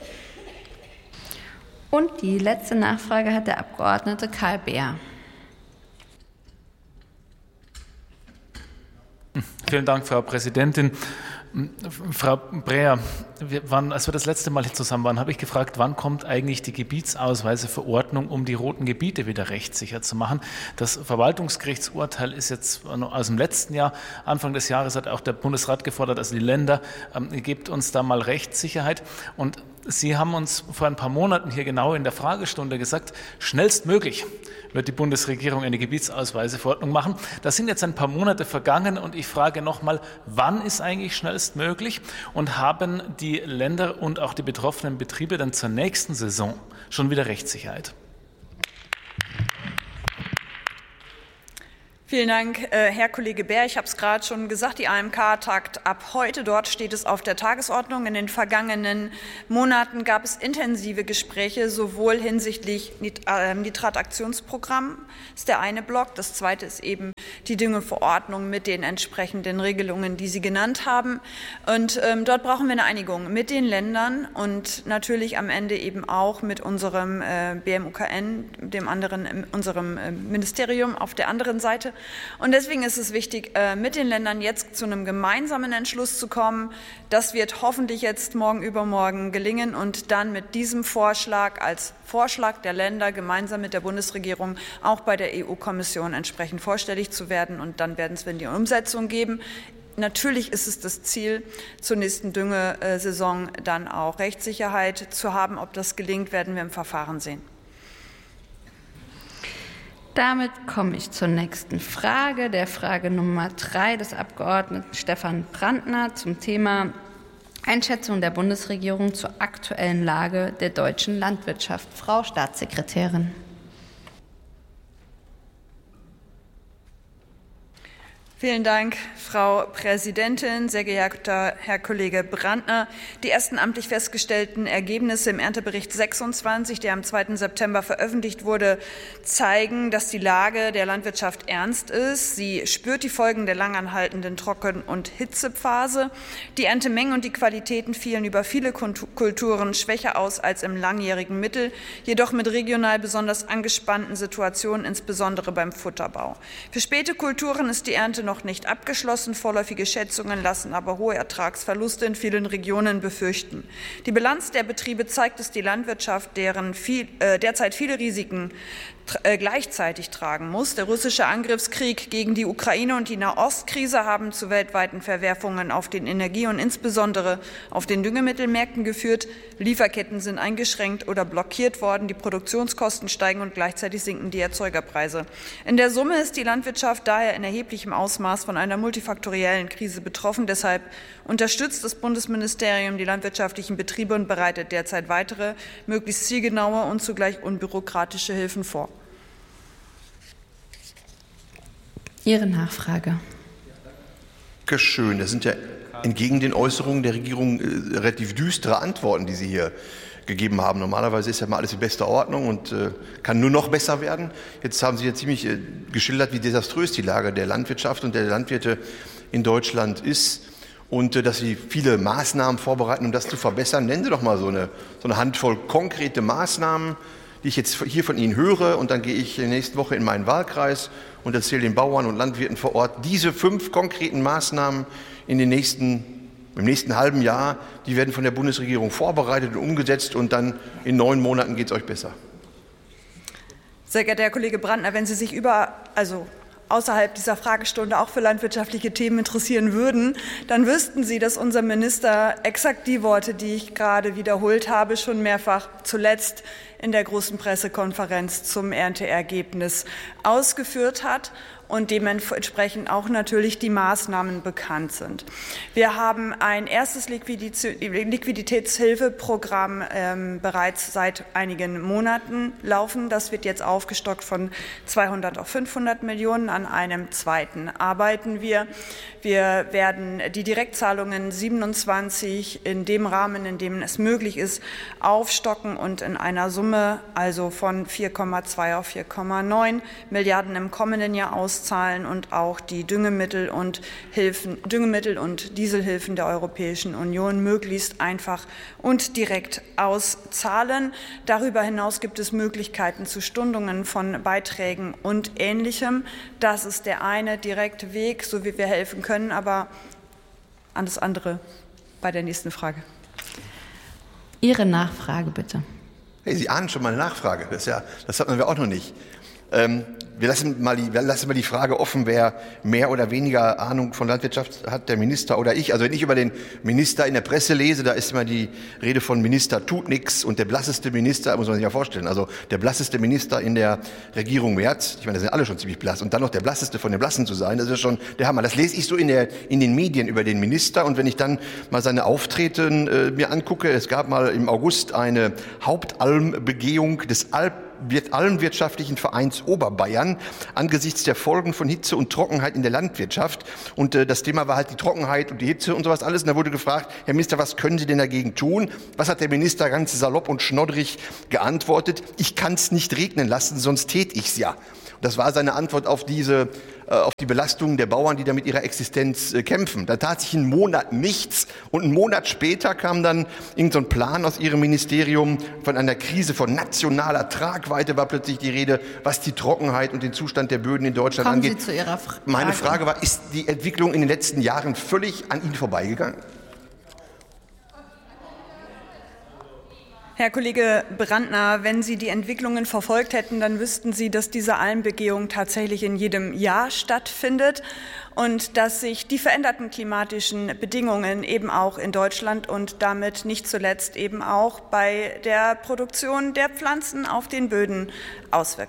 Und die letzte Nachfrage hat der Abgeordnete Karl Beer. Vielen Dank, Frau Präsidentin. Frau Breher, wir waren, als wir das letzte Mal hier zusammen waren, habe ich gefragt, wann kommt eigentlich die Gebietsausweiseverordnung, um die roten Gebiete wieder rechtssicher zu machen. Das Verwaltungsgerichtsurteil ist jetzt aus dem letzten Jahr. Anfang des Jahres hat auch der Bundesrat gefordert, also die Länder, ähm, gebt uns da mal Rechtssicherheit. Und Sie haben uns vor ein paar Monaten hier genau in der Fragestunde gesagt, schnellstmöglich wird die Bundesregierung eine Gebietsausweiseverordnung machen. Da sind jetzt ein paar Monate vergangen und ich frage nochmal, wann ist eigentlich schnellstmöglich und haben die Länder und auch die betroffenen Betriebe dann zur nächsten Saison schon wieder Rechtssicherheit? Vielen Dank, Herr Kollege Bär. Ich habe es gerade schon gesagt, die A M K tagt ab heute. Dort steht es auf der Tagesordnung. In den vergangenen Monaten gab es intensive Gespräche, sowohl hinsichtlich Nitrataktionsprogramm, das ist der eine Block. Das zweite ist eben die Düngeverordnung mit den entsprechenden Regelungen, die Sie genannt haben. Und ähm, dort brauchen wir eine Einigung mit den Ländern und natürlich am Ende eben auch mit unserem äh, B M U K N, dem anderen, unserem äh, Ministerium auf der anderen Seite. Und deswegen ist es wichtig, mit den Ländern jetzt zu einem gemeinsamen Entschluss zu kommen. Das wird hoffentlich jetzt morgen übermorgen gelingen und dann mit diesem Vorschlag als Vorschlag der Länder gemeinsam mit der Bundesregierung auch bei der E U-Kommission entsprechend vorstellig zu werden. Und dann werden es in die Umsetzung geben. Natürlich ist es das Ziel, zur nächsten Düngesaison dann auch Rechtssicherheit zu haben. Ob das gelingt, werden wir im Verfahren sehen. Damit komme ich zur nächsten Frage, der Frage Nummer drei des Abgeordneten Stefan Brandner zum Thema Einschätzung der Bundesregierung zur aktuellen Lage der deutschen Landwirtschaft. Frau Staatssekretärin. Vielen Dank, Frau Präsidentin, sehr geehrter Herr Kollege Brandner. Die ersten amtlich festgestellten Ergebnisse im Erntebericht sechsundzwanzig, der am zweiten September veröffentlicht wurde, zeigen, dass die Lage der Landwirtschaft ernst ist. Sie spürt die Folgen der langanhaltenden Trocken- und Hitzephase. Die Erntemengen und die Qualitäten fielen über viele Kulturen schwächer aus als im langjährigen Mittel, jedoch mit regional besonders angespannten Situationen, insbesondere beim Futterbau. Für späte Kulturen ist die Ernte noch nicht abgeschlossen. Vorläufige Schätzungen lassen aber hohe Ertragsverluste in vielen Regionen befürchten. Die Bilanz der Betriebe zeigt, dass die Landwirtschaft deren viel, äh, derzeit viele Risiken gleichzeitig tragen muss. Der russische Angriffskrieg gegen die Ukraine und die Nahostkrise haben zu weltweiten Verwerfungen auf den Energie- und insbesondere auf den Düngemittelmärkten geführt. Lieferketten sind eingeschränkt oder blockiert worden. Die Produktionskosten steigen und gleichzeitig sinken die Erzeugerpreise. In der Summe ist die Landwirtschaft daher in erheblichem Ausmaß von einer multifaktoriellen Krise betroffen. Deshalb unterstützt das Bundesministerium die landwirtschaftlichen Betriebe und bereitet derzeit weitere, möglichst zielgenaue und zugleich unbürokratische Hilfen vor. Ihre Nachfrage. Dankeschön. Das sind ja entgegen den Äußerungen der Regierung äh, relativ düstere Antworten, die Sie hier gegeben haben. Normalerweise ist ja mal alles in bester Ordnung und äh, kann nur noch besser werden. Jetzt haben Sie ja ziemlich äh, geschildert, wie desaströs die Lage der Landwirtschaft und der Landwirte in Deutschland ist und äh, dass Sie viele Maßnahmen vorbereiten, um das zu verbessern. Nennen Sie doch mal so eine, so eine Handvoll konkrete Maßnahmen, die ich jetzt hier von Ihnen höre, und dann gehe ich nächste Woche in meinen Wahlkreis und erzähle den Bauern und Landwirten vor Ort, diese fünf konkreten Maßnahmen in den nächsten, im nächsten halben Jahr, die werden von der Bundesregierung vorbereitet und umgesetzt, und dann in neun Monaten geht es euch besser. Sehr geehrter Herr Kollege Brandner, wenn Sie sich über, also außerhalb dieser Fragestunde auch für landwirtschaftliche Themen interessieren würden, dann wüssten Sie, dass unser Minister exakt die Worte, die ich gerade wiederholt habe, schon mehrfach zuletzt in der großen Pressekonferenz zum Ernteergebnis ausgeführt hat und dementsprechend auch natürlich die Maßnahmen bekannt sind. Wir haben ein erstes Liquiditätshilfeprogramm ähm, bereits seit einigen Monaten laufen. Das wird jetzt aufgestockt von zweihundert auf fünfhundert Millionen. An einem zweiten arbeiten wir. Wir werden die Direktzahlungen siebenundzwanzig in dem Rahmen, in dem es möglich ist, aufstocken und in einer Summe also von vier Komma zwei auf vier Komma neun Milliarden im kommenden Jahr auszahlen und auch die Düngemittel und Hilfen, Düngemittel und Dieselhilfen der Europäischen Union möglichst einfach und direkt auszahlen. Darüber hinaus gibt es Möglichkeiten zu Stundungen von Beiträgen und Ähnlichem. Das ist der eine direkte Weg, so wie wir helfen können. Aber alles andere bei der nächsten Frage. Ihre Nachfrage bitte. Hey, Sie ahnen schon mal eine Nachfrage. Das, ist ja, das hatten wir auch noch nicht. Ähm, wir, lassen mal die, wir lassen mal die Frage offen, wer mehr oder weniger Ahnung von Landwirtschaft hat, der Minister oder ich. Also wenn ich über den Minister in der Presse lese, da ist immer die Rede von Minister tut nichts und der blasseste Minister, muss man sich ja vorstellen, also der blasseste Minister in der Regierung Merz, ich meine, das sind alle schon ziemlich blass, und dann noch der blasseste von den Blassen zu sein, das ist schon der Hammer. Das lese ich so in, der, in den Medien über den Minister, und wenn ich dann mal seine Auftreten äh, mir angucke, es gab mal im August eine Hauptalmbegehung des Alp Allenwirtschaftlichen Vereins Oberbayern angesichts der Folgen von Hitze und Trockenheit in der Landwirtschaft. Und äh, das Thema war halt die Trockenheit und die Hitze und sowas alles. Und da wurde gefragt, Herr Minister, was können Sie denn dagegen tun? Was hat der Minister ganz salopp und schnoddrig geantwortet? Ich kann es nicht regnen lassen, sonst tät ich's ja. Das war seine Antwort auf diese, äh, auf die Belastung der Bauern, die da mit ihrer Existenz äh, kämpfen. Da tat sich einen Monat nichts, und einen Monat später kam dann irgendein so Plan aus Ihrem Ministerium von einer Krise von nationaler Tragweite, war plötzlich die Rede, was die Trockenheit und den Zustand der Böden in Deutschland Kommen angeht. Sie zu Ihrer Frage. Meine Frage war, ist die Entwicklung in den letzten Jahren völlig an Ihnen vorbeigegangen? Herr Kollege Brandner, wenn Sie die Entwicklungen verfolgt hätten, dann wüssten Sie, dass diese Almbegehung tatsächlich in jedem Jahr stattfindet und dass sich die veränderten klimatischen Bedingungen eben auch in Deutschland und damit nicht zuletzt eben auch bei der Produktion der Pflanzen auf den Böden auswirken.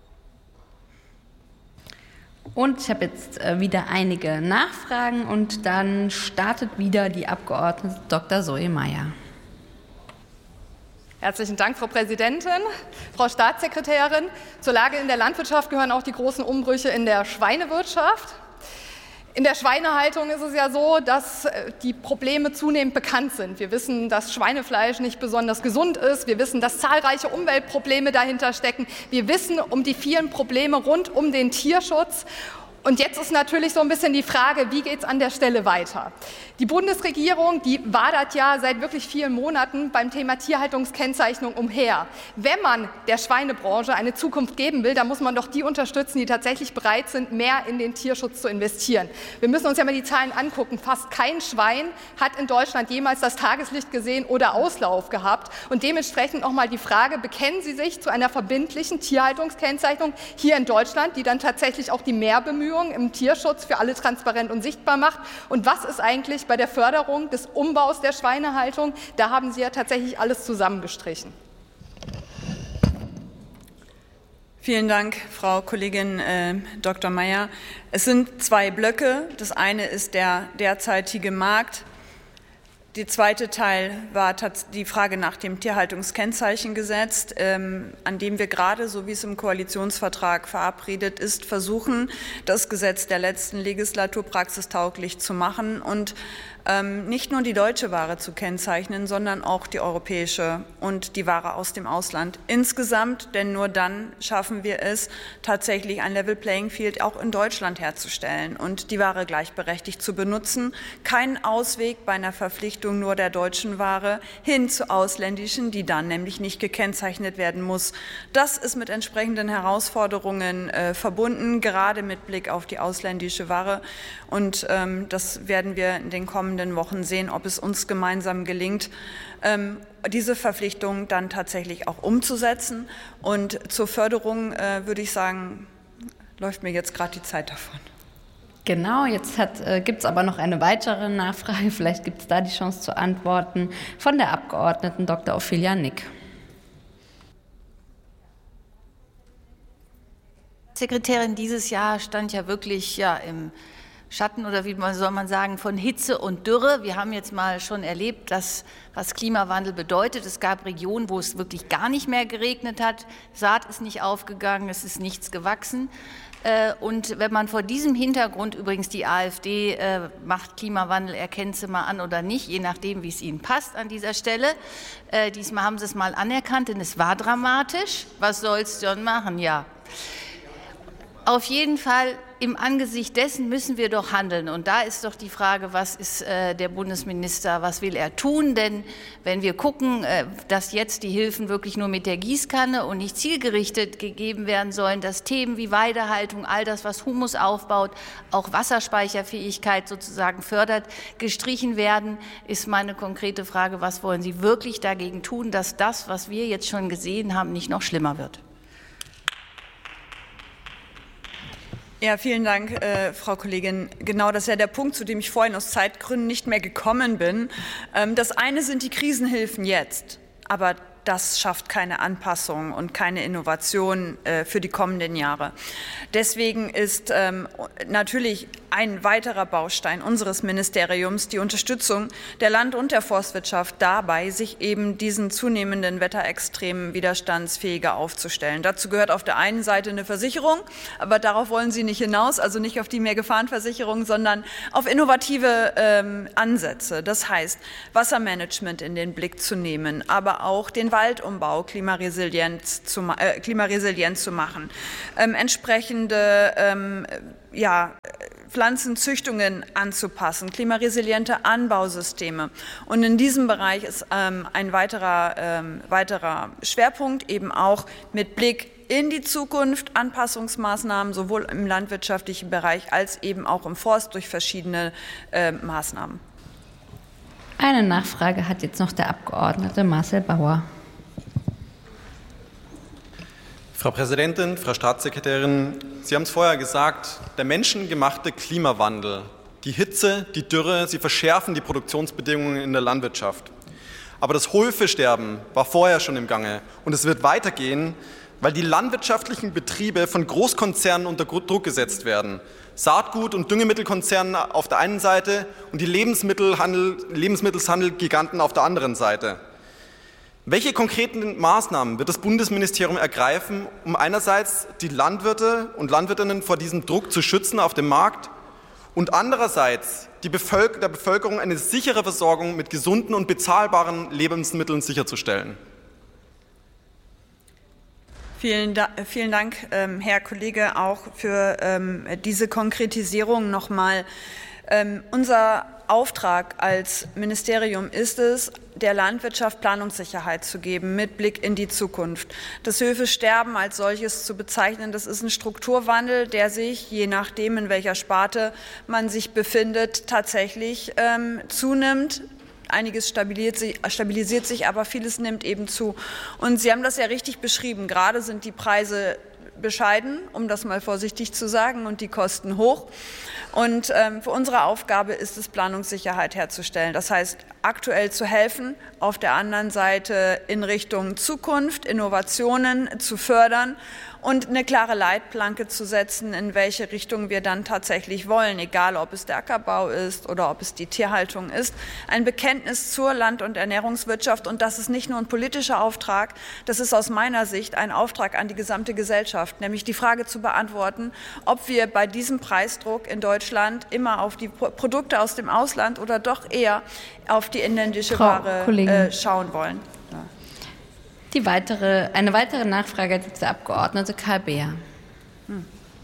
Und ich habe jetzt wieder einige Nachfragen, und dann startet wieder die Abgeordnete Doktor Zoe Mayer. Herzlichen Dank, Frau Präsidentin. Frau Staatssekretärin, zur Lage in der Landwirtschaft gehören auch die großen Umbrüche in der Schweinewirtschaft. In der Schweinehaltung ist es ja so, dass die Probleme zunehmend bekannt sind. Wir wissen, dass Schweinefleisch nicht besonders gesund ist. Wir wissen, dass zahlreiche Umweltprobleme dahinter stecken. Wir wissen um die vielen Probleme rund um den Tierschutz. Und jetzt ist natürlich so ein bisschen die Frage, wie geht es an der Stelle weiter? Die Bundesregierung, die wadert ja seit wirklich vielen Monaten beim Thema Tierhaltungskennzeichnung umher. Wenn man der Schweinebranche eine Zukunft geben will, dann muss man doch die unterstützen, die tatsächlich bereit sind, mehr in den Tierschutz zu investieren. Wir müssen uns ja mal die Zahlen angucken. Fast kein Schwein hat in Deutschland jemals das Tageslicht gesehen oder Auslauf gehabt. Und dementsprechend noch mal die Frage, bekennen Sie sich zu einer verbindlichen Tierhaltungskennzeichnung hier in Deutschland, die dann tatsächlich auch die Mehrbemühungen im Tierschutz für alle transparent und sichtbar macht? Und was ist eigentlich bei der Förderung des Umbaus der Schweinehaltung? Da haben Sie ja tatsächlich alles zusammengestrichen. Vielen Dank, Frau Kollegin äh, Doktor Mayer. Es sind zwei Blöcke. Das eine ist der derzeitige Markt. Der zweite Teil war die Frage nach dem Tierhaltungskennzeichengesetz, ähm, an dem wir gerade, so wie es im Koalitionsvertrag verabredet ist, versuchen, das Gesetz der letzten Legislatur praxistauglich zu machen und ähm, nicht nur die deutsche Ware zu kennzeichnen, sondern auch die europäische und die Ware aus dem Ausland insgesamt. Denn nur dann schaffen wir es, tatsächlich ein Level Playing Field auch in Deutschland herzustellen und die Ware gleichberechtigt zu benutzen. Kein Ausweg bei einer Verpflichtung nur der deutschen Ware hin zu ausländischen, die dann nämlich nicht gekennzeichnet werden muss. Das ist mit entsprechenden Herausforderungen äh, verbunden, gerade mit Blick auf die ausländische Ware. Und ähm, das werden wir in den kommenden Wochen sehen, ob es uns gemeinsam gelingt, ähm, diese Verpflichtung dann tatsächlich auch umzusetzen. Und zur Förderung äh, würde ich sagen, läuft mir jetzt gerade die Zeit davon. Genau, jetzt äh, gibt es aber noch eine weitere Nachfrage. Vielleicht gibt es da die Chance zu antworten von der Abgeordneten Doktor Ophelia Nick. Sekretärin, dieses Jahr stand ja wirklich ja, im Schatten oder wie soll man sagen, von Hitze und Dürre. Wir haben jetzt mal schon erlebt, dass, was Klimawandel bedeutet. Es gab Regionen, wo es wirklich gar nicht mehr geregnet hat. Saat ist nicht aufgegangen, es ist nichts gewachsen. Und wenn man vor diesem Hintergrund, übrigens die AfD äh, macht Klimawandel, erkennt sie mal an oder nicht, je nachdem, wie es ihnen passt an dieser Stelle. Äh, diesmal haben sie es mal anerkannt, denn es war dramatisch. Was soll es denn machen? Ja. Auf jeden Fall im Angesicht dessen müssen wir doch handeln. Und da ist doch die Frage, was ist äh, der Bundesminister, was will er tun? Denn wenn wir gucken, äh, dass jetzt die Hilfen wirklich nur mit der Gießkanne und nicht zielgerichtet gegeben werden sollen, dass Themen wie Weidehaltung, all das, was Humus aufbaut, auch Wasserspeicherfähigkeit sozusagen fördert, gestrichen werden, ist meine konkrete Frage, was wollen Sie wirklich dagegen tun, dass das, was wir jetzt schon gesehen haben, nicht noch schlimmer wird? Ja, vielen Dank, äh, Frau Kollegin. Genau, das ist ja der Punkt, zu dem ich vorhin aus Zeitgründen nicht mehr gekommen bin. Ähm, das eine sind die Krisenhilfen jetzt, aber das schafft keine Anpassung und keine Innovation äh, für die kommenden Jahre. Deswegen ist ähm, natürlich ein weiterer Baustein unseres Ministeriums die Unterstützung der Land- und der Forstwirtschaft dabei, sich eben diesen zunehmenden Wetterextremen widerstandsfähiger aufzustellen. Dazu gehört auf der einen Seite eine Versicherung, aber darauf wollen Sie nicht hinaus, also nicht auf die Mehrgefahrenversicherung, sondern auf innovative ähm, Ansätze. Das heißt, Wassermanagement in den Blick zu nehmen, aber auch den Waldumbau klimaresilient zu, äh, klimaresilient zu machen, ähm, entsprechende ähm, ja, Pflanzenzüchtungen anzupassen, klimaresiliente Anbausysteme. Und in diesem Bereich ist ähm, ein weiterer, ähm, weiterer Schwerpunkt eben auch mit Blick in die Zukunft Anpassungsmaßnahmen sowohl im landwirtschaftlichen Bereich als eben auch im Forst durch verschiedene äh, Maßnahmen. Eine Nachfrage hat jetzt noch der Abgeordnete Marcel Bauer. Frau Präsidentin, Frau Staatssekretärin, Sie haben es vorher gesagt, der menschengemachte Klimawandel, die Hitze, die Dürre, sie verschärfen die Produktionsbedingungen in der Landwirtschaft. Aber das Hohlfischsterben war vorher schon im Gange und es wird weitergehen, weil die landwirtschaftlichen Betriebe von Großkonzernen unter Druck gesetzt werden. Saatgut- und Düngemittelkonzerne auf der einen Seite und die Lebensmittelhandel, Lebensmittelhandelgiganten auf der anderen Seite. Welche konkreten Maßnahmen wird das Bundesministerium ergreifen, um einerseits die Landwirte und Landwirtinnen vor diesem Druck zu schützen auf dem Markt und andererseits die Bevölker- der Bevölkerung eine sichere Versorgung mit gesunden und bezahlbaren Lebensmitteln sicherzustellen? Vielen, da, vielen Dank, ähm, Herr Kollege, auch für ähm, diese Konkretisierung nochmal. Ähm, unser Auftrag als Ministerium ist es, der Landwirtschaft Planungssicherheit zu geben mit Blick in die Zukunft. Das Höfesterben als solches zu bezeichnen, das ist ein Strukturwandel, der sich, je nachdem, in welcher Sparte man sich befindet, tatsächlich ähm, zunimmt. Einiges stabilisiert sich, stabilisiert sich, aber vieles nimmt eben zu. Und Sie haben das ja richtig beschrieben. Gerade sind die Preise bescheiden, um das mal vorsichtig zu sagen, und die Kosten hoch. Und ähm, für unsere Aufgabe ist es, Planungssicherheit herzustellen. Das heißt, aktuell zu helfen, auf der anderen Seite in Richtung Zukunft, Innovationen zu fördern und eine klare Leitplanke zu setzen, in welche Richtung wir dann tatsächlich wollen, egal ob es der Ackerbau ist oder ob es die Tierhaltung ist. Ein Bekenntnis zur Land- und Ernährungswirtschaft, und das ist nicht nur ein politischer Auftrag, das ist aus meiner Sicht ein Auftrag an die gesamte Gesellschaft, nämlich die Frage zu beantworten, ob wir bei diesem Preisdruck in Deutschland immer auf die Produkte aus dem Ausland oder doch eher auf die inländische Frau Ware äh, schauen wollen. Ja. Die weitere, eine weitere Nachfrage hat jetzt der Abgeordnete Karl Beer. Hm.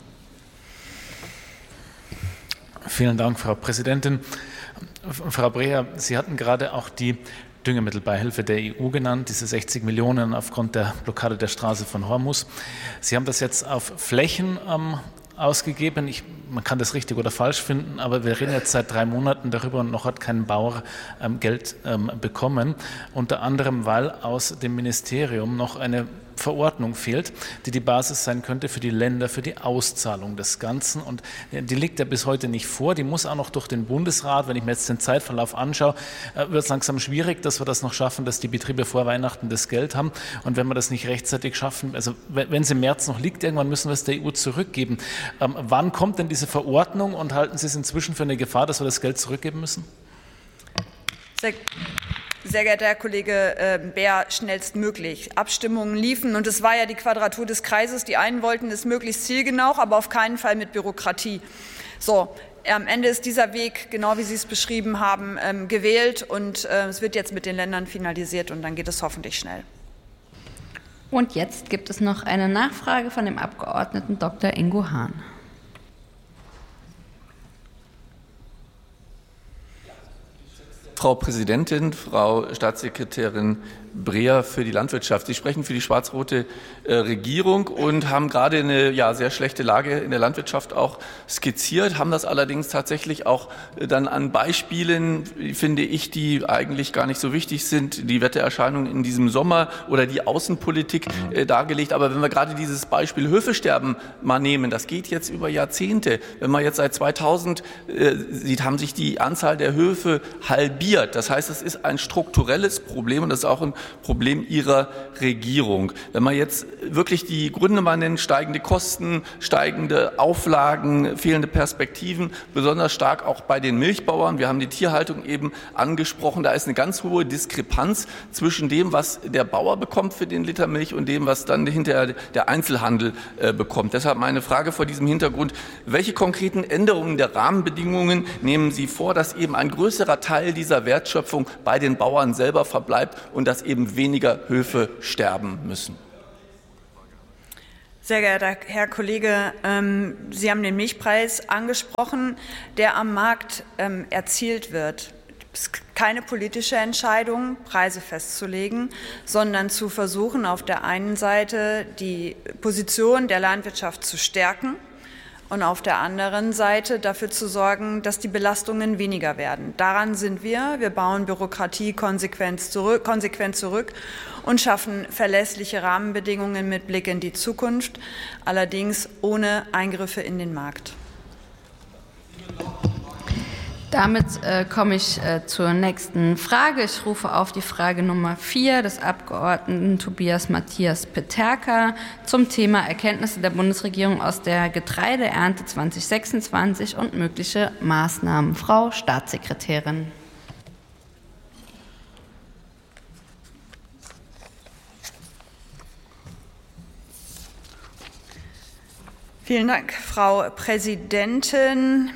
Vielen Dank, Frau Präsidentin. Frau Breher, Sie hatten gerade auch die Düngemittelbeihilfe der E U genannt, diese sechzig Millionen aufgrund der Blockade der Straße von Hormuz. Sie haben das jetzt auf Flächen ähm, ausgegeben. Ich, man kann das richtig oder falsch finden, aber wir reden jetzt seit drei Monaten darüber und noch hat kein Bauer ähm, Geld ähm, bekommen. Unter anderem, weil aus dem Ministerium noch eine Verordnung fehlt, die die Basis sein könnte für die Länder, für die Auszahlung des Ganzen. Und die liegt ja bis heute nicht vor. Die muss auch noch durch den Bundesrat. Wenn ich mir jetzt den Zeitverlauf anschaue, wird es langsam schwierig, dass wir das noch schaffen, dass die Betriebe vor Weihnachten das Geld haben. Und wenn wir das nicht rechtzeitig schaffen, also wenn es im März noch liegt, irgendwann müssen wir es der E U zurückgeben. Ähm, wann kommt denn diese Verordnung und halten Sie es inzwischen für eine Gefahr, dass wir das Geld zurückgeben müssen? Sehr Sehr geehrter Herr Kollege äh, Beer, schnellstmöglich. Abstimmungen liefen und es war ja die Quadratur des Kreises. Die einen wollten es möglichst zielgenau, aber auf keinen Fall mit Bürokratie. So, am Ende ist dieser Weg, genau wie Sie es beschrieben haben, ähm, gewählt und äh, es wird jetzt mit den Ländern finalisiert und dann geht es hoffentlich schnell. Und jetzt gibt es noch eine Nachfrage von dem Abgeordneten Doktor Ingo Hahn. Frau Präsidentin, Frau Staatssekretärin Breer für die Landwirtschaft. Sie sprechen für die schwarz-rote äh, Regierung und haben gerade eine ja, sehr schlechte Lage in der Landwirtschaft auch skizziert, haben das allerdings tatsächlich auch äh, dann an Beispielen, finde ich, die eigentlich gar nicht so wichtig sind, die Wettererscheinungen in diesem Sommer oder die Außenpolitik äh, dargelegt. Aber wenn wir gerade dieses Beispiel Höfesterben mal nehmen, das geht jetzt über Jahrzehnte. Wenn man jetzt seit zweitausend äh, sieht, haben sich die Anzahl der Höfe halbiert. Das heißt, es ist ein strukturelles Problem und das ist auch ein Problem Ihrer Regierung. Wenn man jetzt wirklich die Gründe mal nennt, steigende Kosten, steigende Auflagen, fehlende Perspektiven, besonders stark auch bei den Milchbauern. Wir haben die Tierhaltung eben angesprochen. Da ist eine ganz hohe Diskrepanz zwischen dem, was der Bauer bekommt für den Liter Milch und dem, was dann hinterher der Einzelhandel äh, bekommt. Deshalb meine Frage vor diesem Hintergrund: Welche konkreten Änderungen der Rahmenbedingungen nehmen Sie vor, dass eben ein größerer Teil dieser Wertschöpfung bei den Bauern selber verbleibt und dass eben weniger Höfe sterben müssen? Sehr geehrter Herr Kollege, ähm, Sie haben den Milchpreis angesprochen, der am Markt ähm, erzielt wird. Es ist keine politische Entscheidung, Preise festzulegen, sondern zu versuchen, auf der einen Seite die Position der Landwirtschaft zu stärken und auf der anderen Seite dafür zu sorgen, dass die Belastungen weniger werden. Daran sind wir. Wir bauen Bürokratie konsequent zurück, konsequent zurück und schaffen verlässliche Rahmenbedingungen mit Blick in die Zukunft, allerdings ohne Eingriffe in den Markt. Damit äh, komme ich äh, zur nächsten Frage. Ich rufe auf die Frage Nummer vier des Abgeordneten Tobias Matthias Peterka zum Thema Erkenntnisse der Bundesregierung aus der Getreideernte zweitausendsechsundzwanzig und mögliche Maßnahmen. Frau Staatssekretärin. Vielen Dank, Frau Präsidentin.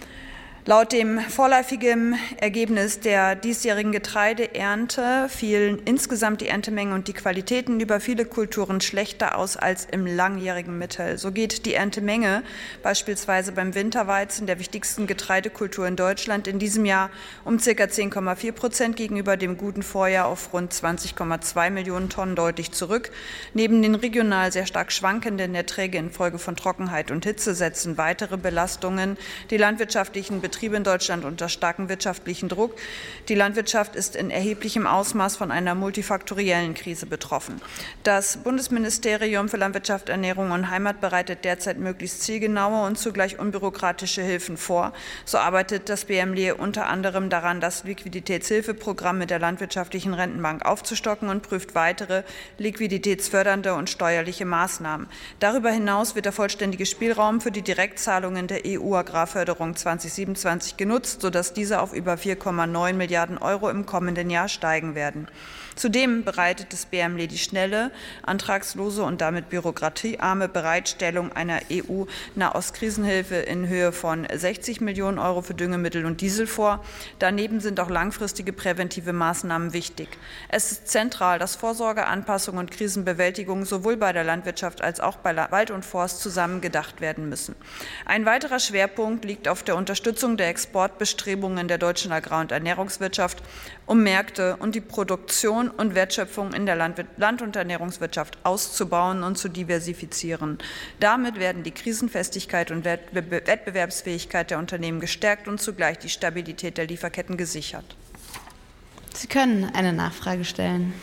Laut dem vorläufigen Ergebnis der diesjährigen Getreideernte fielen insgesamt die Erntemenge und die Qualitäten über viele Kulturen schlechter aus als im langjährigen Mittel. So geht die Erntemenge beispielsweise beim Winterweizen, der wichtigsten Getreidekultur in Deutschland, in diesem Jahr um ca. zehn Komma vier Prozent gegenüber dem guten Vorjahr auf rund zwanzig Komma zwei Millionen Tonnen deutlich zurück. Neben den regional sehr stark schwankenden Erträgen infolge von Trockenheit und Hitze setzen weitere Belastungen die landwirtschaftlichen Betriebe Betriebe in Deutschland unter starkem wirtschaftlichen Druck. Die Landwirtschaft ist in erheblichem Ausmaß von einer multifaktoriellen Krise betroffen. Das Bundesministerium für Landwirtschaft, Ernährung und Heimat bereitet derzeit möglichst zielgenaue und zugleich unbürokratische Hilfen vor. So arbeitet das B M L E unter anderem daran, das Liquiditätshilfeprogramm mit der Landwirtschaftlichen Rentenbank aufzustocken und prüft weitere liquiditätsfördernde und steuerliche Maßnahmen. Darüber hinaus wird der vollständige Spielraum für die Direktzahlungen der E U-Agrarförderung zweitausendsiebenundzwanzig genutzt, sodass diese auf über vier Komma neun Milliarden Euro im kommenden Jahr steigen werden. Zudem bereitet das B M L E die schnelle, antragslose und damit bürokratiearme Bereitstellung einer E U-Nahost-Krisenhilfe in Höhe von sechzig Millionen Euro für Düngemittel und Diesel vor. Daneben sind auch langfristige präventive Maßnahmen wichtig. Es ist zentral, dass Vorsorge, Anpassung und Krisenbewältigung sowohl bei der Landwirtschaft als auch bei Wald und Forst zusammen gedacht werden müssen. Ein weiterer Schwerpunkt liegt auf der Unterstützung der Exportbestrebungen der deutschen Agrar- und Ernährungswirtschaft, um Märkte und die Produktion und Wertschöpfung in der Land- und Ernährungswirtschaft auszubauen und zu diversifizieren. Damit werden die Krisenfestigkeit und Wettbewerbsfähigkeit der Unternehmen gestärkt und zugleich die Stabilität der Lieferketten gesichert. Sie können eine Nachfrage stellen.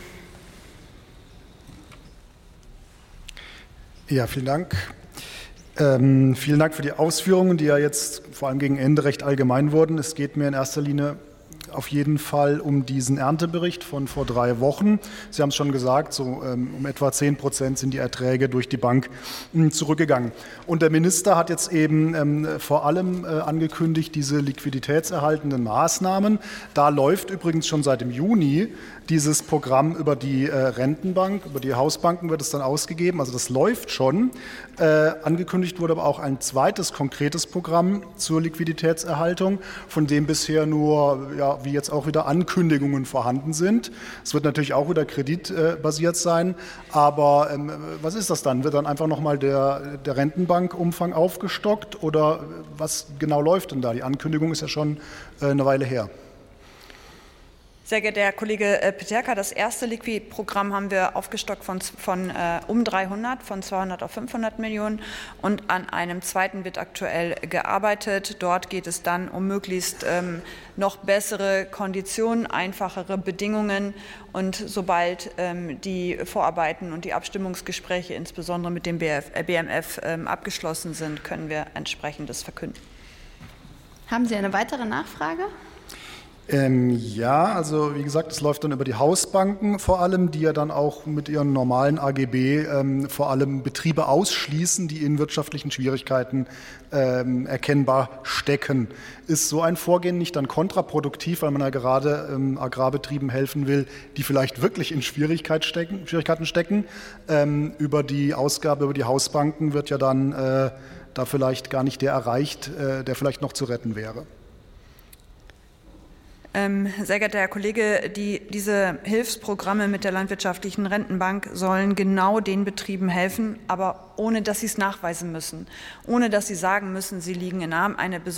Ja, vielen Dank. Ähm, vielen Dank für die Ausführungen, die ja jetzt vor allem gegen Ende recht allgemein wurden. Es geht mir in erster Linie auf jeden Fall um diesen Erntebericht von vor drei Wochen. Sie haben es schon gesagt, so ähm, um etwa zehn Prozent sind die Erträge durch die Bank mh, zurückgegangen. Und der Minister hat jetzt eben ähm, vor allem äh, angekündigt, diese liquiditätserhaltenden Maßnahmen. Da läuft übrigens schon seit dem Juni dieses Programm über die äh, Rentenbank, über die Hausbanken wird es dann ausgegeben. Also das läuft schon. Äh, angekündigt wurde aber auch ein zweites konkretes Programm zur Liquiditätserhaltung, von dem bisher nur, ja, wie jetzt auch wieder Ankündigungen vorhanden sind. Es wird natürlich auch wieder kreditbasiert sein. Aber ähm, was ist das dann? Wird dann einfach nochmal der, der Rentenbankumfang aufgestockt oder was genau läuft denn da? Die Ankündigung ist ja schon äh, eine Weile her. Sehr geehrter Herr Kollege Peterka, das erste Liquid-Programm haben wir aufgestockt von, von äh, um dreihundert, von zweihundert auf fünfhundert Millionen. Und an einem zweiten wird aktuell gearbeitet. Dort geht es dann um möglichst ähm, noch bessere Konditionen, einfachere Bedingungen. Und sobald ähm, die Vorarbeiten und die Abstimmungsgespräche, insbesondere mit dem B M F, ähm, abgeschlossen sind, können wir entsprechendes verkünden. Haben Sie eine weitere Nachfrage? Ähm, ja, also wie gesagt, es läuft dann über die Hausbanken vor allem, die ja dann auch mit ihren normalen A G B ähm, vor allem Betriebe ausschließen, die in wirtschaftlichen Schwierigkeiten ähm, erkennbar stecken. Ist so ein Vorgehen nicht dann kontraproduktiv, weil man ja gerade ähm, Agrarbetrieben helfen will, die vielleicht wirklich in Schwierigkeit stecken, Schwierigkeiten stecken? Ähm, über die Ausgabe, über die Hausbanken wird ja dann äh, da vielleicht gar nicht der erreicht, äh, der vielleicht noch zu retten wäre. Ähm, sehr geehrter Herr Kollege, die, diese Hilfsprogramme mit der Landwirtschaftlichen Rentenbank sollen genau den Betrieben helfen, aber ohne, dass sie es nachweisen müssen, ohne, dass sie sagen müssen, sie liegen in einer